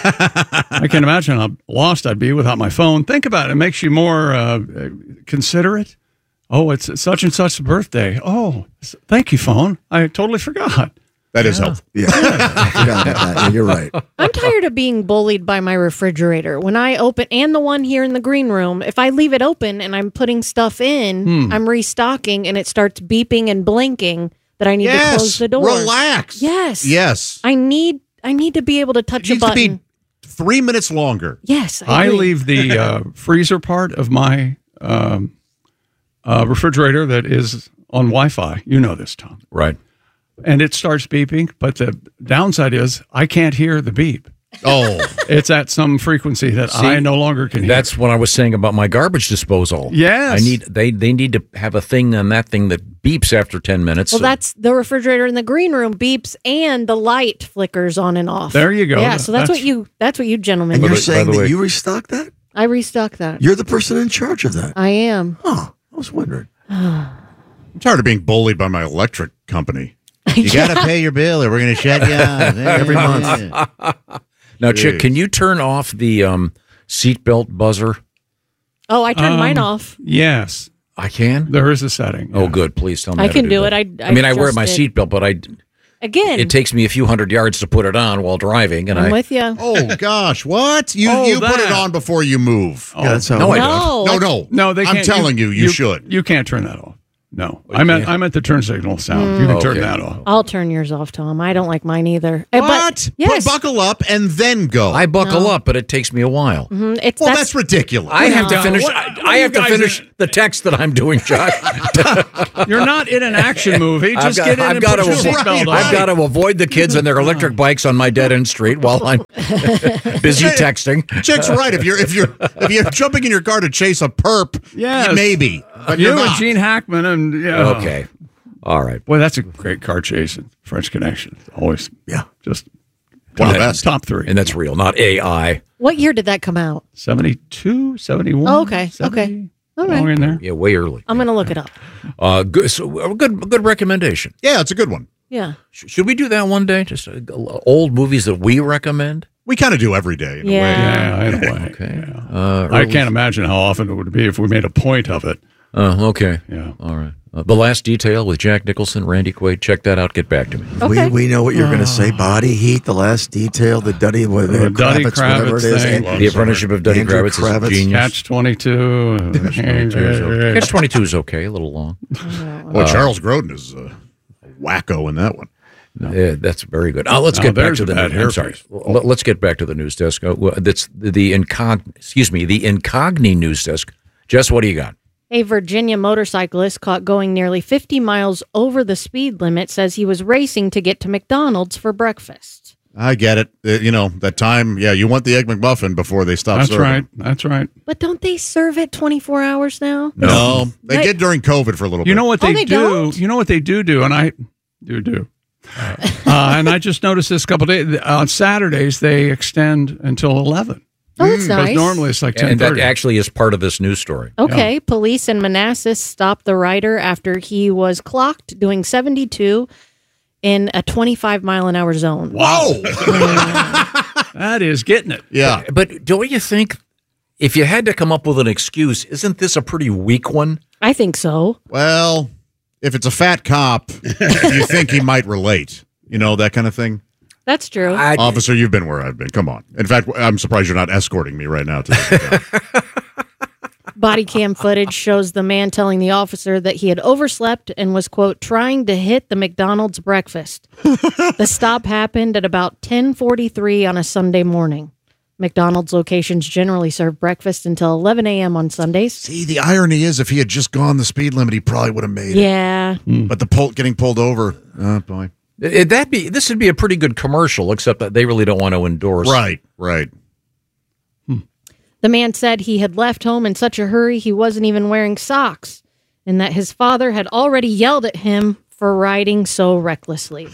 I can't imagine how lost I'd be without my phone. Think about it. It makes you more uh, considerate. Oh, it's such and such's birthday. Oh, thank you, phone. I totally forgot. That is helpful. Yeah. I forgot about that. You're right. I'm tired of being bullied by my refrigerator. When I open, and the one here in the green room, if I leave it open and I'm putting stuff in, Hmm. I'm restocking and it starts beeping and blinking that I need Yes, to close the door. relax. Yes. Yes. I need I need to be able to touch It a needs to button. be three minutes longer. Yes, I, I agree. leave the uh, freezer part of my um, uh, refrigerator that is on Wi-Fi. You know this, Tom. Right. And it starts beeping, but the downside is I can't hear the beep. Oh. It's at some frequency that See, I no longer can hear. That's what I was saying about my garbage disposal. Yes. I need they they need to have a thing on that thing that beeps after ten minutes. Well, So- that's the refrigerator in the green room beeps and the light flickers on and off. There you go. Yeah, so that's, That's- what you that's what you gentlemen And do. you're saying that you restock that? I restock that. You're the person in charge of that. I am. Huh. I was wondering. I'm tired of being bullied by my electric company. You gotta pay your bill or we're going to shut you down every month. Now, Chick, Jeez. can you turn off the um, seatbelt buzzer? Oh, I turned Um, mine off. Yes. I can? There is a setting. Oh, good. Please tell me. I how to can do that. it. I- I mean, I wear I my just did. seatbelt, but I Again. it takes me a few hundred yards to put it on while driving, and I'm I with you. Oh gosh, what? You Oh, you put it that. on before you move. Yeah, that's how no, I No. No, no, No, they I'm can't. telling you, you, should. You can't turn that off. No, I meant I meant the turn signal sound. Mm. You can turn Okay. that off. I'll turn yours off, Tom. I don't like mine either. Uh, What? But, yes. Put, buckle up and then go. I buckle No. up, but it takes me a while. Mhm, It's well, that's, that's ridiculous. I have to No. finish. What- I, what I are have you to guys finish in- the text that I'm doing, Josh. You're not in an action movie. I've Just got, get in I've and got put to your avoid, seatbelt on. I've got to avoid the kids and their electric bikes on my dead end street while I'm busy texting. Chick's right. If you're if you're if you're jumping in your car to chase a perp, Yes. maybe. But You you're and not. Gene Hackman and yeah. Okay. All right. Boy, that's a great car chase in French Connection. Always, Yeah. just One of the top- best. Top three. And that's real, not A I. what year did that come out? seventy-two, seventy-one. Oh, okay, seventy, okay. All right. somewhere in there. Yeah, way early. I'm going to look it up. Uh, good, so, a good, good recommendation. Yeah, it's a good one. Yeah. Sh- Should we do that one day? Just uh, old movies that we recommend. We kind of do every day. In Yeah. A way. Yeah, in a way. Okay. Yeah. Uh, I early- can't imagine how often it would be if we made a point of it. Uh, okay. Yeah. All right. Uh, The Last Detail with Jack Nicholson, Randy Quaid. Check that out. Get back to me. Okay. We, we know what you're going to say. Body Heat, The Last Detail, the Duddy, what, The Duddy Kravitz, whatever it Kravitz is. thing. and- The Apprenticeship of Duddy Andrew Kravitz Kravitz. is genius. Catch twenty-two. Catch twenty-two is okay. A little long. Well, Charles Grodin is uh, a wacko in that one. Yeah, that's very good. Uh, let's Now, get back there's to a the. bad I'm sorry. hairpiece. Let- Let's get back to the news desk. Uh, well, that's the, the incog. Excuse me, the Incogni news desk. Jess, what do you got? A Virginia motorcyclist caught going nearly fifty miles over the speed limit says he was racing to get to McDonald's for breakfast. I get it. Uh, you know, that time, yeah, you want the Egg McMuffin before they stop That's serving. right. That's right. But don't they serve it twenty-four hours now? No, they They- did during COVID for a little bit. You know what Oh, they, they do? don't? You know what they do do, and I do do. uh, and I just noticed this couple days on Saturdays they extend until eleven. Oh, that's Because nice. normally it's like ten And that thirty. actually is part of this news story. Okay, police in Manassas stopped the rider after he was clocked doing seventy-two in a twenty-five mile an hour zone. Whoa! That is getting it. Yeah. But don't you think if you had to come up with an excuse, isn't this a pretty weak one? I think so. Well, if it's a fat cop, you think he might relate. You know, that kind of thing. That's true. I, Officer, you've been where I've been. Come on. In fact, I'm surprised you're not escorting me right now. To this. Body cam footage shows the man telling the officer that he had overslept and was, quote, trying to hit the McDonald's breakfast. The stop happened at about ten forty-three on a Sunday morning. McDonald's locations generally serve breakfast until eleven a.m. on Sundays. See, the irony is, if he had just gone the speed limit, he probably would have made it. Yeah. But the pull, getting pulled over, oh boy. it, that be this would be a pretty good commercial, except that they really don't want to endorse. Right, right. The man said he had left home in such a hurry he wasn't even wearing socks, and that his father had already yelled at him for riding so recklessly.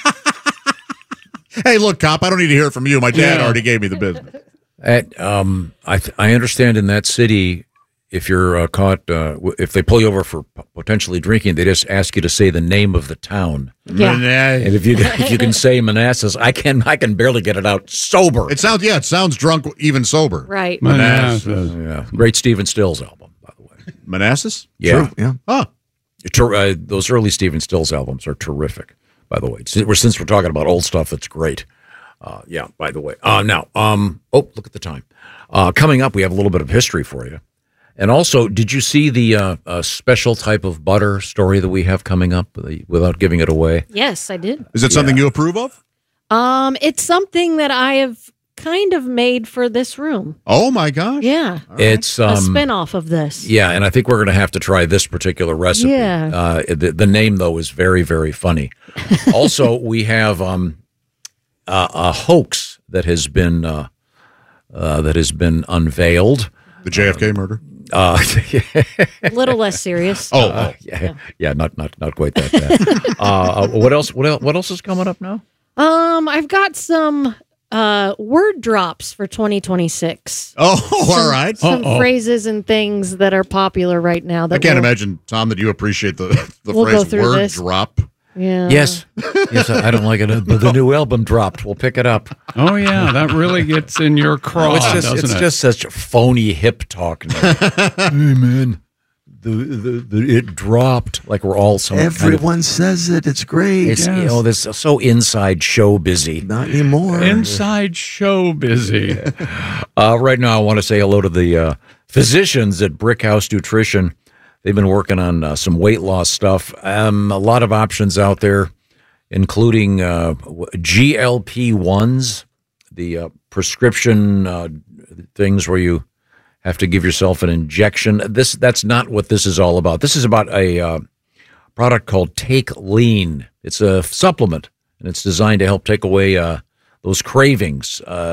Hey, look, cop, I don't need to hear it from you. My dad Yeah. already gave me the business. At, um, I th- I understand in that city, if you're uh, caught, uh, w- if they pull you over for p- potentially drinking, they just ask you to say the name of the town. Yeah. And if you if you can say Manassas, I can I can barely get it out sober. It sounds, yeah, it sounds drunk, even sober. Right. Manassas. Yeah, great Stephen Stills album, by the way. Manassas? Yeah, True, yeah. Huh. Ter- uh, those early Stephen Stills albums are terrific. By the way, since we're, since we're talking about old stuff, that's great. Uh, yeah. By the way, uh, now, um, oh, look at the time. Uh, coming up, we have a little bit of history for you, and also, did you see the uh, uh, special type of butter story that we have coming up? The, without giving it away, Yes, I did. Is it something you approve of? Um, it's something that I have kind of made for this room. Oh, my gosh. Yeah. it's a um, spin-off of this. yeah, and I think we're going to have to try this particular recipe. Yeah. Uh, the, the name though is very, very funny. Also, we have um, uh, a hoax that has been uh, uh, that has been unveiled. The J F K murder? Uh, A little less serious. Oh, uh, yeah, yeah, not not not quite that bad. uh, what else? What else? What else is coming up now? Um, I've got some uh word drops for twenty twenty-six. Oh, all right. Some Uh-oh. phrases and things that are popular right now. That I can't we'll- imagine, Tom, that you appreciate the, the We'll go phrase through word this. drop. Yeah. Yes, yes, I I don't like it. But the new album dropped. We'll pick it up. Oh yeah, that really gets in your craw, Oh, it's just doesn't it's it? just such phony hip talk now. Hey man, the, the the it dropped like we're all some Everyone kind of, says it. It's great. it's, you know, this is so inside show busy. Not anymore. Inside show busy. Uh, right now, I want to say hello to the uh, physicians at Brickhouse Nutrition. They've been working on uh, some weight loss stuff. Um, a lot of options out there, including uh, G L P ones, the uh, prescription uh, things where you have to give yourself an injection. This That's not what this is all about. This is about a uh, product called Take Lean. It's a supplement, and it's designed to help take away uh, those cravings. Uh,